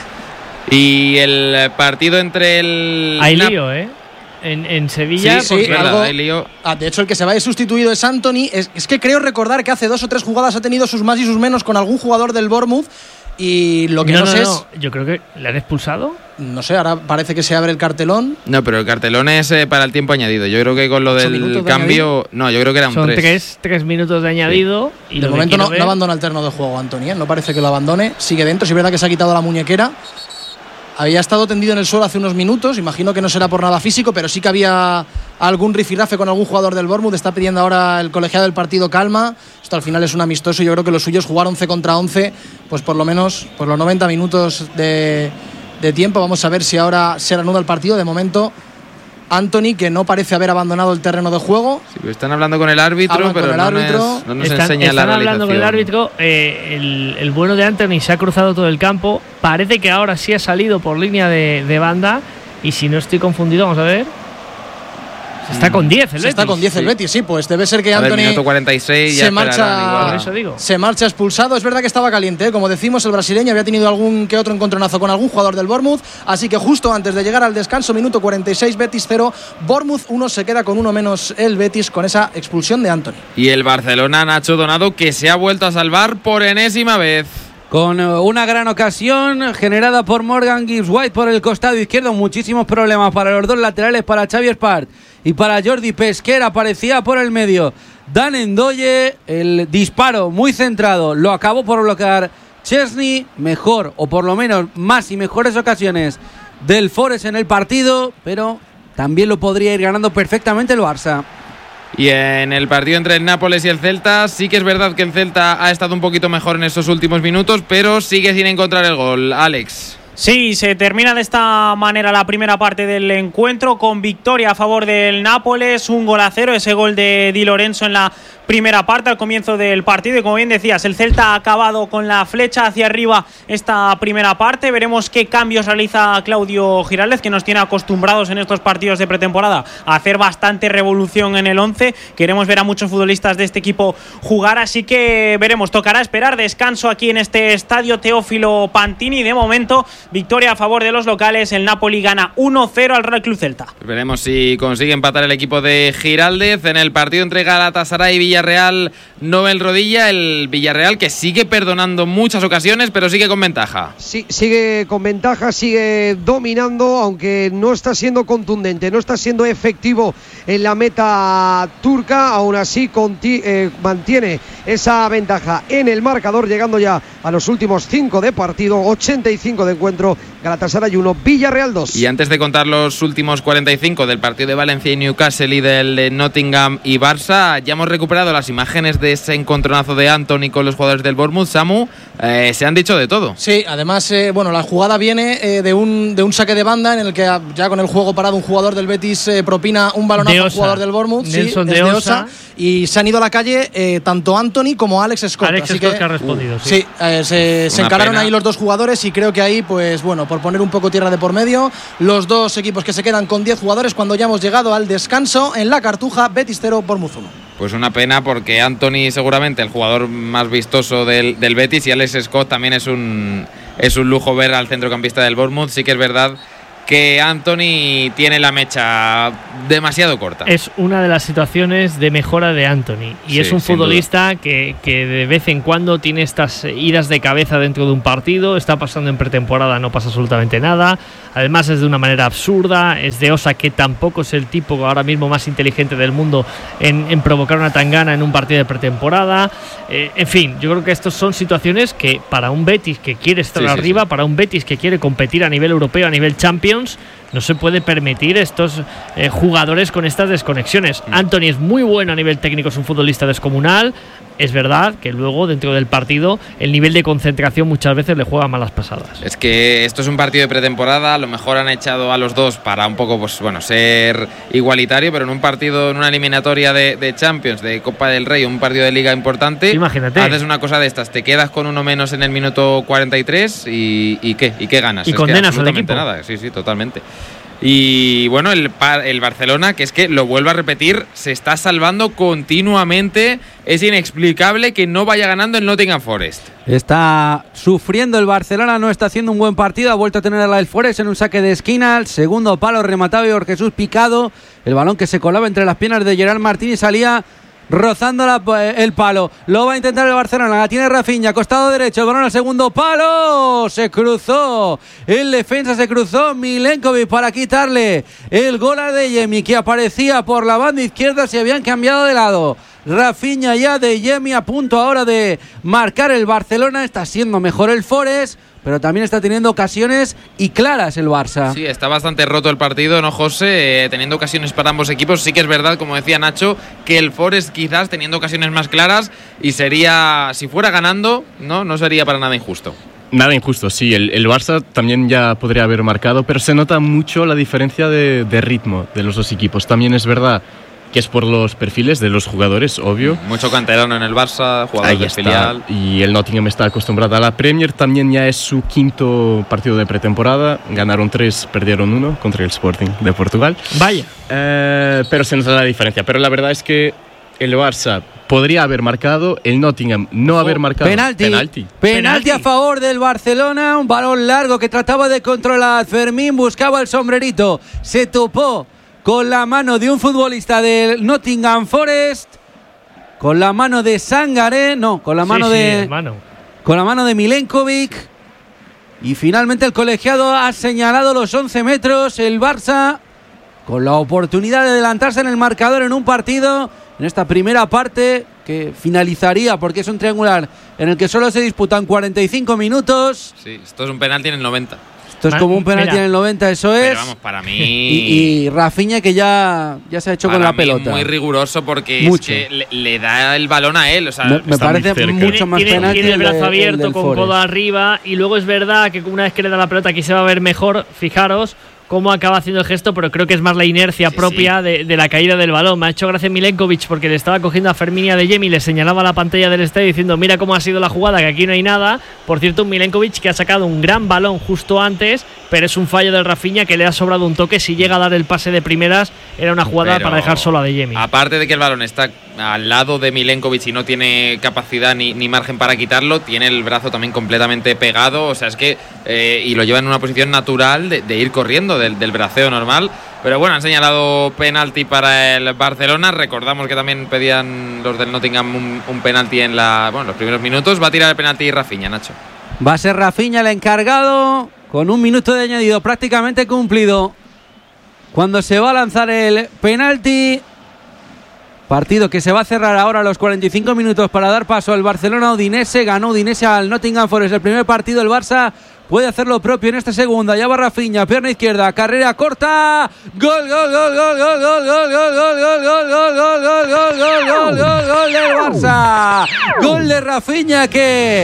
Y el partido entre el... Hay lío, en Sevilla. Sí, pues verdad, algo. hay lío. De hecho, el que se va de sustituido es Anthony. Es que creo recordar que hace 2 o 3 jugadas ha tenido sus más y sus menos con algún jugador del Bournemouth. Y lo que no sé es. Yo creo que le han expulsado. No sé, ahora parece que se abre el cartelón. No, pero el cartelón es para el tiempo añadido. Yo creo que con lo del cambio... No, yo creo que eran Son 3. 3 minutos de añadido. Y De momento no abandona el terreno de juego, Anthony. No parece que lo abandone. Sigue dentro. Si es verdad que se ha quitado la muñequera. Había estado tendido en el suelo hace unos minutos. Imagino que no será por nada físico, pero sí que había algún rifirrafe con algún jugador del Bournemouth. Está pidiendo ahora el colegiado del partido calma. Esto al final es un amistoso. Yo creo que los suyos jugar 11 contra 11, pues por lo menos por los 90 minutos de tiempo. Vamos a ver si ahora se reanuda el partido. De momento, Anthony, que no parece haber abandonado el terreno de juego. Sí, están hablando con el árbitro, Hablan pero con el árbitro. no nos Están enseña la realización. hablando con el árbitro. El bueno de Anthony se ha cruzado todo el campo. Parece que ahora sí ha salido por línea de banda. Y si no estoy confundido, vamos a ver. Está con 10 el Betis. Está con 10 el Betis, sí. Pues debe ser que A ver, Anthony minuto 46 ya se marcha. Por eso digo. Se marcha expulsado. Es verdad que estaba caliente, Como decimos, el brasileño había tenido algún que otro encontronazo con algún jugador del Bournemouth. Así que justo antes de llegar al descanso, minuto 46, Betis 0, Bournemouth 1. Se queda con 1 menos el Betis con esa expulsión de Anthony. Y el Barcelona, Nacho Donado, que se ha vuelto a salvar por enésima vez. Con una gran ocasión generada por Morgan Gibbs White por el costado izquierdo. Muchísimos problemas para los dos laterales, para Xavi Espart y para Jordi Pesquera. Aparecía por el medio Dan Ndoye. El disparo muy centrado lo acabó por bloquear Chesney. Mejor, o por lo menos más y mejores ocasiones del Forest en el partido, pero también lo podría ir ganando perfectamente el Barça. Y en el partido entre el Nápoles y el Celta, sí que es verdad que el Celta ha estado un poquito mejor en estos últimos minutos, pero sigue sin encontrar el gol. Alex. Sí, se termina de esta manera la primera parte del encuentro con victoria a favor del Nápoles, 1-0, ese gol de Di Lorenzo en la primera parte al comienzo del partido y como bien decías, el Celta ha acabado con la flecha hacia arriba esta primera parte. Veremos qué cambios realiza Claudio Giraldez, que nos tiene acostumbrados en estos partidos de pretemporada a hacer bastante revolución en el 11. Queremos ver a muchos futbolistas de este equipo jugar, así que veremos. Tocará esperar descanso aquí en este estadio Teófilo Pantini. De momento, victoria a favor de los locales. El Napoli gana 1-0 al Real Club Celta. Veremos si consigue empatar el equipo de Giraldez. En el partido entre Galatasaray y Villarreal Nobel Rodilla, el Villarreal que sigue perdonando muchas ocasiones, pero sigue con ventaja. Sí, sigue con ventaja, sigue dominando, aunque no está siendo contundente, no está siendo efectivo en la meta turca, aún así mantiene esa ventaja en el marcador, llegando ya a los últimos 5 de partido, 85 de encuentro, Galatasaray 1, Villarreal 2. Y antes de contar los últimos 45 del partido de Valencia y Newcastle y del de Nottingham y Barça, ya hemos recuperado las imágenes de ese encontronazo de Antony con los jugadores del Bournemouth. Samu, se han dicho de todo. Sí, además, la jugada viene de un saque de banda en el que ya con el juego parado un jugador del Betis propina un balonazo a un jugador del Bournemouth. Nelson sí, de es de Osa. Y se han ido a la calle tanto Antony como Alex Scott. Alex Scott que ha respondido. Sí, se encararon pena. ahí los dos jugadores y creo que ahí, pues bueno, por poner un poco tierra de por medio, los dos equipos que se quedan con 10 jugadores cuando ya hemos llegado al descanso en la Cartuja, Betis 0, Bournemouth 1. Pues una pena, porque Antony seguramente el jugador más vistoso del Betis, y Alex Scott también es un lujo ver al centrocampista del Bournemouth. Sí que es verdad que Antony tiene la mecha demasiado corta. Es una de las situaciones de mejora de Antony y Sí, es un sin futbolista que de vez en cuando tiene estas idas de cabeza dentro de un partido. Está pasando en pretemporada, no pasa absolutamente nada. Además es de una manera absurda. Es de Osa, que tampoco es el tipo ahora mismo más inteligente del mundo en provocar una tangana en un partido de pretemporada. En fin, yo creo que estas son situaciones que para un Betis que quiere estar arriba, para un Betis que quiere competir a nivel europeo, a nivel Champions, no se puede permitir estos jugadores con estas desconexiones. Antony es muy bueno a nivel técnico, es un futbolista descomunal. Es verdad que luego dentro del partido el nivel de concentración muchas veces le juega malas pasadas. Es que esto es un partido de pretemporada, a lo mejor han echado a los dos para un poco, pues bueno, ser igualitario, pero en un partido, en una eliminatoria de Champions, de Copa del Rey, un partido de Liga importante, imagínate, haces una cosa de estas, te quedas con uno menos en el minuto 43 y ¿qué ganas? Y es condenas que al equipo. Nada, sí, totalmente. Y bueno, el Barcelona, que es que lo vuelvo a repetir, se está salvando continuamente. Es inexplicable que no vaya ganando el Nottingham Forest. Está sufriendo el Barcelona, no está haciendo un buen partido. Ha vuelto a tener el Forest en un saque de esquina. El segundo palo rematado por Jesús Picado. El balón que se colaba entre las piernas de Gerard Martín y salía rozando el palo. Lo va a intentar el Barcelona, la tiene Rafinha, costado derecho, el balón al segundo palo, se cruzó el defensa, se cruzó Milenkovic para quitarle el gol a Adeyemi, que aparecía por la banda izquierda, se habían cambiado de lado. Rafinha ya, Adeyemi a punto ahora de marcar el Barcelona. Está siendo mejor el Forest, pero también está teniendo ocasiones y claras el Barça. Sí, está bastante roto el partido, ¿no, José? Teniendo ocasiones para ambos equipos. Sí que es verdad, como decía Nacho, que el Forest quizás teniendo ocasiones más claras, y sería, si fuera ganando, no sería para nada injusto. Nada injusto, sí. El Barça también ya podría haber marcado, pero se nota mucho la diferencia de ritmo de los dos equipos. También es verdad que es por los perfiles de los jugadores, obvio. Mucho canterano en el Barça, jugador de filial. Y el Nottingham está acostumbrado a la Premier. También ya es su quinto partido de pretemporada. Ganaron 3, perdieron 1 contra el Sporting de Portugal. Vaya. Pero se nota la diferencia. Pero la verdad es que el Barça podría haber marcado, el Nottingham no haber marcado. Penalti a favor del Barcelona. Un balón largo que trataba de controlar Fermín. Buscaba el sombrerito. Se topó con la mano de un futbolista del Nottingham Forest, con la mano de Sangaré, con la mano con la mano de Milenkovic, y finalmente el colegiado ha señalado los 11 metros. El Barça con la oportunidad de adelantarse en el marcador en un partido, en esta primera parte que finalizaría, porque es un triangular en el que solo se disputan 45 minutos. Sí, esto es un penalti en el 90. Esto es como un penalti en el 90, eso es. Pero vamos, para mí. Y Rafinha, que ya se ha hecho con la pelota. Muy riguroso, porque es que le da el balón a él. O sea, me parece mucho más penalti. Tiene el brazo abierto con Forest. codo arriba, y luego es verdad que una vez que le da la pelota aquí se va a ver mejor. Fijaros cómo acaba haciendo el gesto, pero creo que es más la inercia propia de la caída del balón. Me ha hecho gracia Milenkovic, porque le estaba cogiendo a Fermín y a Adeyemi, le señalaba la pantalla del estadio diciendo mira cómo ha sido la jugada, que aquí no hay nada. Por cierto, un Milenkovic que ha sacado un gran balón justo antes, pero es un fallo del Rafinha que le ha sobrado un toque. Si llega a dar el pase de primeras, era una jugada para dejar solo a Adeyemi. Aparte de que el balón está al lado de Milenkovic y no tiene capacidad ni margen para quitarlo, tiene el brazo también completamente pegado, o sea, es que y lo lleva en una posición natural de ir corriendo del braceo normal. Pero bueno, han señalado penalti para el Barcelona. Recordamos que también pedían los del Nottingham un penalti en los primeros minutos. Va a tirar el penalti Rafinha, Nacho. Va a ser Rafinha el encargado, con 1 minuto de añadido prácticamente cumplido, cuando se va a lanzar el penalti. Partido que se va a cerrar ahora a los 45 minutos para dar paso al Barcelona-Udinese. Ganó Udinese al Nottingham Forest el primer partido. El Barça puede hacer lo propio en esta segunda. Ya va Rafinha, pierna izquierda, carrera corta. Gol, gol, gol, gol, gol, gol, gol, gol, gol, gol, gol, gol, gol, gol, gol, gol, gol, gol del Barça. Gol de Rafinha que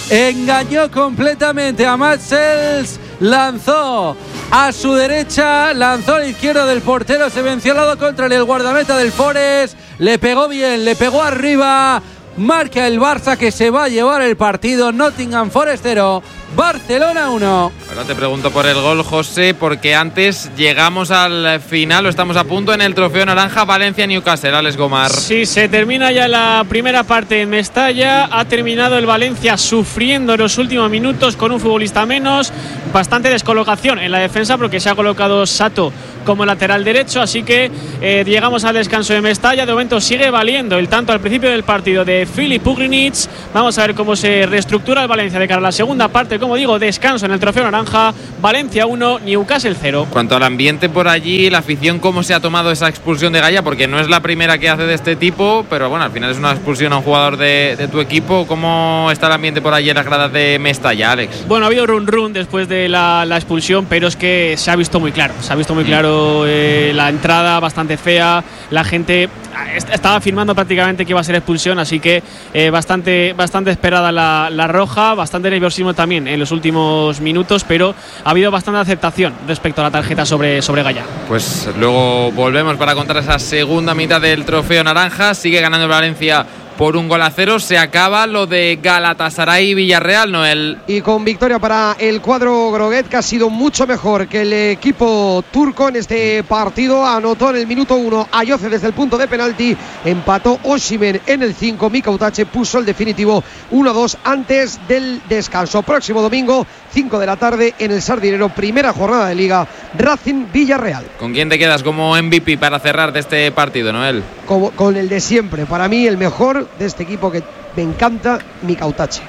engañó completamente a Matsels. Lanzó a su derecha, lanzó a la izquierda del portero, se venció al lado contrario el guardameta del Forest, le pegó bien, le pegó arriba. Marca el Barça, que se va a llevar el partido. Nottingham Forest 0, Barcelona 1. Ahora te pregunto por el gol, José, porque antes llegamos al final, o estamos a punto, en el trofeo naranja Valencia-Newcastle. Alex Gomar. Sí, se termina ya la primera parte en Mestalla. Ha terminado el Valencia sufriendo en los últimos minutos con un futbolista menos. Bastante descolocación en la defensa porque se ha colocado Sato como lateral derecho, así que llegamos al descanso de Mestalla. De momento sigue valiendo el tanto al principio del partido de Filip Ugrinic. Vamos a ver cómo se reestructura el Valencia de cara a la segunda parte. Como digo, descanso en el trofeo naranja. Valencia 1, Newcastle 0. Cuanto al ambiente por allí, la afición, ¿cómo se ha tomado esa expulsión de Gaya? Porque no es la primera que hace de este tipo, pero bueno, al final es una expulsión a un jugador de tu equipo. ¿Cómo está el ambiente por allí en las gradas de Mestalla, Alex? Bueno, ha habido run después de la expulsión, pero es que se ha visto muy claro. Se ha visto muy claro la entrada, bastante fea. La gente estaba afirmando prácticamente que iba a ser expulsión, así que bastante esperada la roja, bastante nerviosismo también en los últimos minutos, pero ha habido bastante aceptación respecto a la tarjeta sobre Gaya. Pues luego volvemos para contar esa segunda mitad del trofeo naranja. Sigue ganando el Valencia por 1-0. Se acaba lo de Galatasaray y Villarreal, Noel. Y con victoria para el cuadro Groguet, que ha sido mucho mejor que el equipo turco en este partido. Anotó en el minuto 1 Ayoce desde el punto de penalti. Empató Osimhen en el 5. Mika Utache puso el definitivo 1-2 antes del descanso. Próximo domingo, 5 de la tarde, en el Sardinero, primera jornada de Liga, Racing Villarreal. ¿Con quién te quedas como MVP para cerrar de este partido, Noel? Con el de siempre. Para mí, el mejor de este equipo que me encanta, Mika Utache.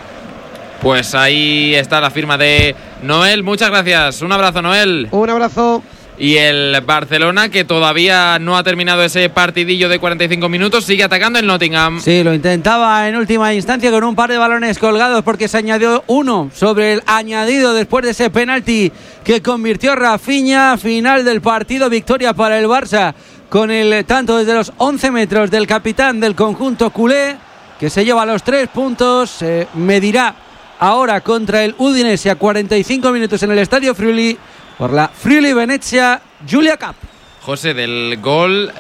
Pues ahí está la firma de Noel. Muchas gracias. Un abrazo, Noel. Un abrazo. Y el Barcelona, que todavía no ha terminado ese partidillo de 45 minutos, sigue atacando el Nottingham. Sí, lo intentaba en última instancia con un par de balones colgados, porque se añadió uno sobre el añadido después de ese penalti que convirtió Rafinha. Final del partido, victoria para el Barça con el tanto desde los 11 metros del capitán del conjunto culé, que se lleva los 3 puntos. Se medirá ahora contra el Udinese a 45 minutos en el Estadio Friuli por la Friuli Venezia Giulia Cup. José, del gol,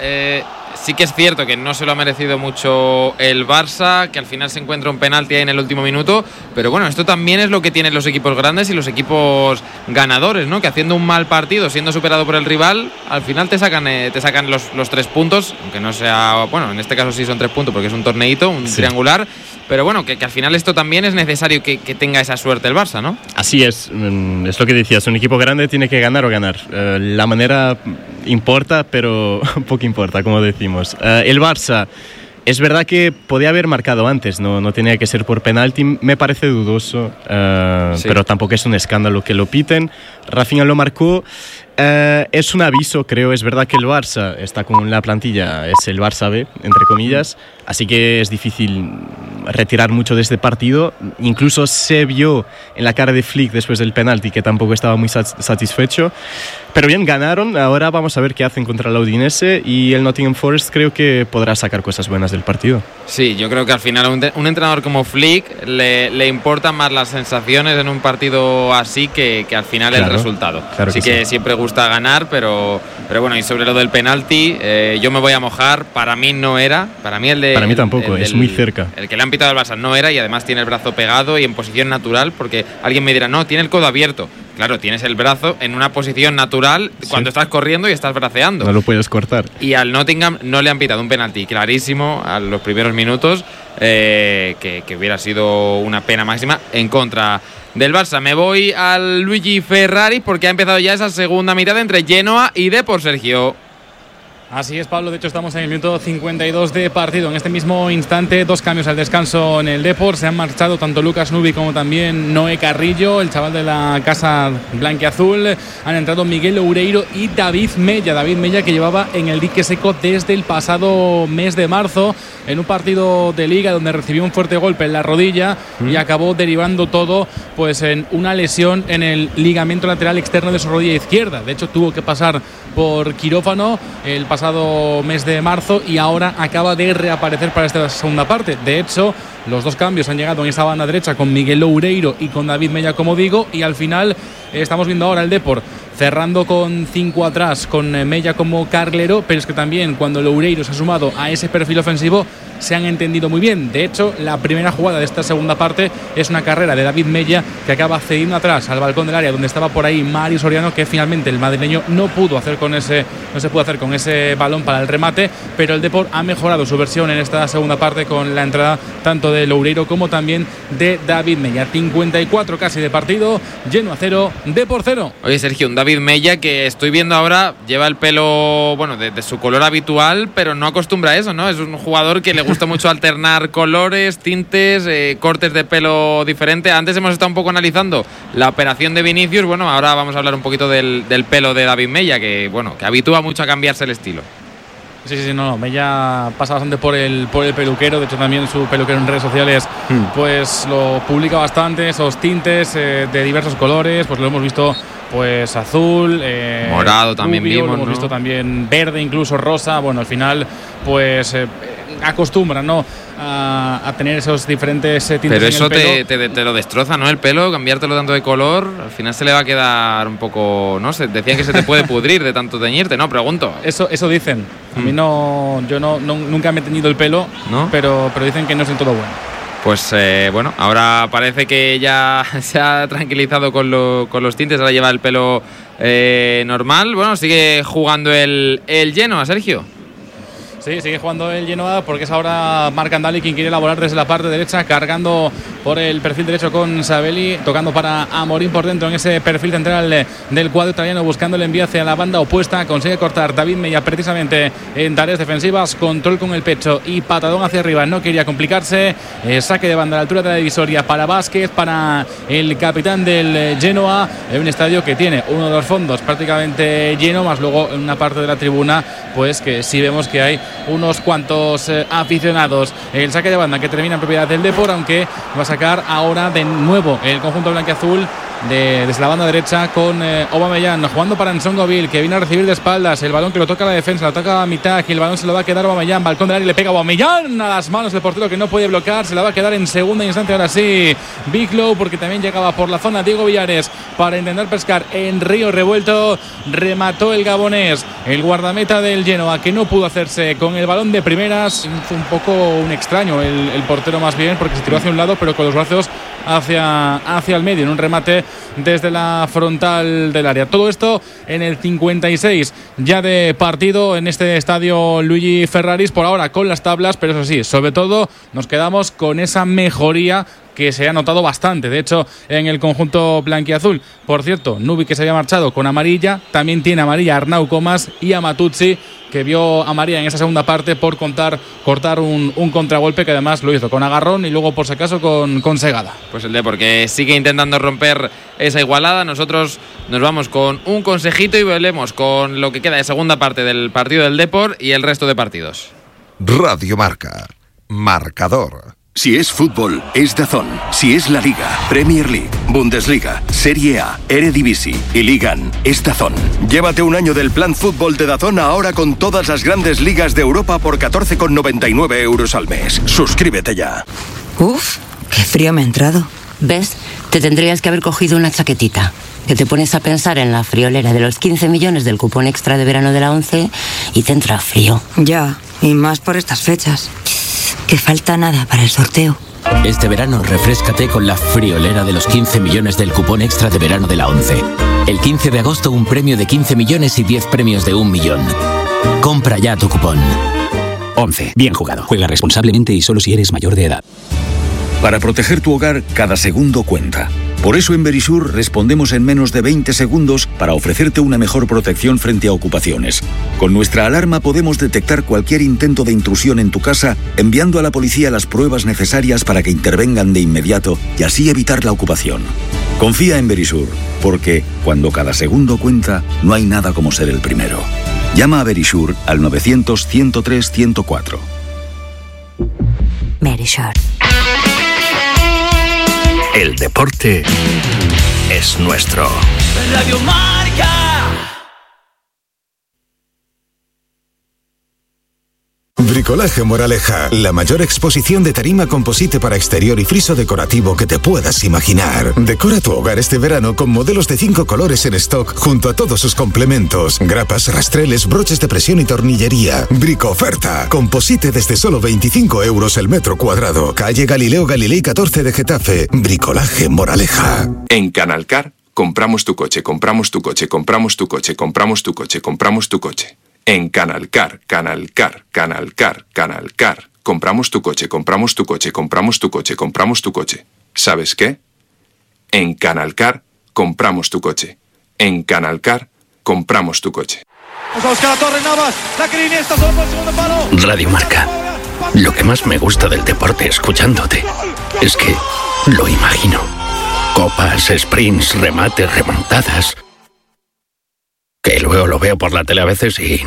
sí que es cierto que no se lo ha merecido mucho el Barça, que al final se encuentra un penalti ahí en el último minuto, pero bueno, esto también es lo que tienen los equipos grandes y los equipos ganadores, ¿no? Que haciendo un mal partido, siendo superado por el rival, al final te sacan los 3 puntos, aunque no sea, bueno, en este caso sí son 3 puntos porque es un torneito, un triangular, pero bueno, que al final esto también es necesario que tenga esa suerte el Barça, ¿no? Así es lo que decías, un equipo grande tiene que ganar o ganar. La manera importa, pero poco importa, como decimos. El Barça, es verdad que podía haber marcado antes, no tenía que ser por penalti, me parece dudoso, sí, pero tampoco es un escándalo que lo piten. Rafinha lo marcó. Es un aviso, creo. Es verdad que el Barça está con la plantilla, es el Barça B, entre comillas, así que es difícil retirar mucho de este partido. Incluso se vio en la cara de Flick después del penalti que tampoco estaba muy satisfecho. Pero bien, ganaron. Ahora vamos a ver qué hacen contra la Udinese, y el Nottingham Forest creo que podrá sacar cosas buenas del partido. Sí, yo creo que al final un entrenador como Flick le importan más las sensaciones en un partido así que al final el resultado. Claro sí que siempre gusta ganar, pero bueno, y sobre lo del penalti, yo me voy a mojar. Para mí no era, para mí tampoco, es muy cerca. El que le han pitado al Barça no era, y además tiene el brazo pegado y en posición natural, porque alguien me dirá, no, tiene el codo abierto, claro, tienes el brazo en una posición natural cuando estás corriendo y estás braceando. No lo puedes cortar. Y al Nottingham no le han pitado un penalti clarísimo a los primeros minutos, que hubiera sido una pena máxima en contra del Barça. Me voy al Luigi Ferrari porque ha empezado ya esa segunda mitad entre Genoa y Depor, Sergio. Así es, Pablo. De hecho, estamos en el minuto 52 de partido. En este mismo instante, 2 cambios al descanso en el Depor. Se han marchado tanto Lucas Nubi como también Noé Carrillo, el chaval de la casa blanquiazul. Han entrado Miguel Loureiro y David Mella. David Mella, que llevaba en el dique seco desde el pasado mes de marzo, en un partido de Liga donde recibió un fuerte golpe en la rodilla y acabó derivando todo pues en una lesión en el ligamento lateral externo de su rodilla izquierda. De hecho, tuvo que pasar por quirófano el pasado mes de marzo y ahora acaba de reaparecer para esta segunda parte. De hecho, los 2 cambios han llegado en esa banda derecha con Miguel Loureiro y con David Mella, como digo, y al final estamos viendo ahora el Depor cerrando con 5 atrás, con Mella como carrilero, pero es que también cuando Loureiro se ha sumado a ese perfil ofensivo se han entendido muy bien. De hecho, la primera jugada de esta segunda parte es una carrera de David Mella que acaba cediendo atrás al balcón del área donde estaba por ahí Mario Soriano, que finalmente el madrileño no se pudo hacer con ese balón para el remate, pero el Depor ha mejorado su versión en esta segunda parte con la entrada tanto de Loureiro como también de David Mella. 54 casi de partido, Genoa 0, Depor 0. Oye, Sergio, un David Mella que estoy viendo ahora lleva el pelo, bueno, de su color habitual, pero no acostumbra a eso, ¿no? Es un jugador que le gusta mucho alternar colores, tintes, cortes de pelo diferente. Antes hemos estado un poco analizando la operación de Vinicius. Bueno, ahora vamos a hablar un poquito del pelo de David Mella, que habitúa mucho a cambiarse el estilo. Sí, no, Mella pasa bastante por el peluquero. De hecho, también su peluquero en redes sociales pues lo publica bastante, esos tintes de diversos colores. Pues lo hemos visto pues azul, morado también rubio, vimos, lo hemos visto también verde, incluso rosa. Bueno, al final pues acostumbra, ¿no?, a tener esos diferentes tintes. Pero eso en el pelo. te lo destroza, ¿no? El pelo, cambiártelo tanto de color, al final se le va a quedar un poco, no sé, decían que se te puede pudrir de tanto teñirte, ¿no? Pregunto. Eso dicen. A mí nunca me he teñido el pelo, ¿no? pero dicen que no es del todo bueno. Pues bueno, ahora parece que ya se ha tranquilizado con los tintes, ahora lleva el pelo normal. Bueno, sigue jugando el Genoa, Sergio. Sí, sigue jugando el Genoa porque es ahora Marc Andali quien quiere elaborar desde la parte derecha, cargando por el perfil derecho con Sabelli, tocando para Amorín por dentro en ese perfil central del cuadro italiano, buscando el envío hacia la banda opuesta. Consigue cortar David Mella precisamente en tareas defensivas, control con el pecho y patadón hacia arriba, no quería complicarse. Saque de banda a la altura de la divisoria para Vázquez, para el capitán del Genoa, en un estadio que tiene uno de los fondos prácticamente lleno, más luego en una parte de la tribuna pues que sí vemos que hay unos cuantos aficionados. El saque de banda que termina en propiedad del Depor, aunque va a sacar ahora de nuevo el conjunto blanquiazul desde la banda derecha con Aubameyang jugando para Nsongoville, que viene a recibir de espaldas el balón, que lo toca la defensa, lo toca a mitad y el balón se lo va a quedar Aubameyang, balcón del área, le pega Aubameyang a las manos del portero que no puede bloquear, se la va a quedar en segunda instancia ahora sí Biglow, porque también llegaba por la zona Diego Villares para intentar pescar en río revuelto. Remató el gabonés, el guardameta del Genoa, que no pudo hacerse con el balón de primeras. Fue un poco un extraño el portero, más bien, porque se tiró hacia un lado pero con los brazos hacia el medio en un remate desde la frontal del área. Todo esto en el 56 ya de partido en este estadio Luigi Ferraris, por ahora con las tablas, pero eso sí, sobre todo nos quedamos con esa mejoría que se ha notado bastante, de hecho, en el conjunto blanquiazul. Por cierto, Nubi, que se había marchado con amarilla, también tiene amarilla Arnau Comas, y a Matuzzi, que vio amarilla en esa segunda parte por cortar un contragolpe, que además lo hizo con agarrón y luego por si acaso con segada. Pues el Depor, que sigue intentando romper esa igualada. Nosotros nos vamos con un consejito y volvemos con lo que queda de segunda parte del partido del Depor y el resto de partidos. Radio Marca, marcador. Si es fútbol, es DAZN. Si es la Liga, Premier League, Bundesliga, Serie A, Eredivisie y Ligan, es DAZN. Llévate un año del plan fútbol de DAZN ahora con todas las grandes ligas de Europa por 14,99 € al mes. Suscríbete ya. Uf, qué frío me ha entrado. ¿Ves? Te tendrías que haber cogido una chaquetita. Que te pones a pensar en la friolera de los 15 millones del cupón extra de verano de la 11 y te entra frío. Ya, y más por estas fechas. Que falta nada para el sorteo. Este verano refréscate con la friolera de los 15 millones del cupón extra de verano de la ONCE. El 15 de agosto un premio de 15 millones y 10 premios de 1 millón. Compra ya tu cupón. 11. Bien jugado. Juega responsablemente y solo si eres mayor de edad. Para proteger tu hogar, cada segundo cuenta. Por eso en Verisur respondemos en menos de 20 segundos para ofrecerte una mejor protección frente a ocupaciones. Con nuestra alarma podemos detectar cualquier intento de intrusión en tu casa, enviando a la policía las pruebas necesarias para que intervengan de inmediato y así evitar la ocupación. Confía en Verisur, porque cuando cada segundo cuenta, no hay nada como ser el primero. Llama a Verisur al 900-103-104. Verisur. El deporte es nuestro. Radio Marca. Bricolaje Moraleja, la mayor exposición de tarima composite para exterior y friso decorativo que te puedas imaginar. Decora tu hogar este verano con modelos de 5 colores en stock junto a todos sus complementos, grapas, rastreles, broches de presión y tornillería. Bricoferta, composite desde solo 25 euros el metro cuadrado. Calle Galileo Galilei 14 de Getafe. Bricolaje Moraleja. En Canalcar, compramos tu coche, compramos tu coche, compramos tu coche, compramos tu coche, compramos tu coche. En Canalcar, Canalcar, Canalcar, Canalcar. Compramos tu coche, compramos tu coche, compramos tu coche, compramos tu coche. ¿Sabes qué? En Canalcar, compramos tu coche. En Canalcar, compramos tu coche. Vamos a buscar a Torre Navas. La que Iniesta solo por el segundo palo. Radio Marca. Lo que más me gusta del deporte escuchándote es que lo imagino. Copas, sprints, remates, remontadas. Que luego lo veo por la tele a veces y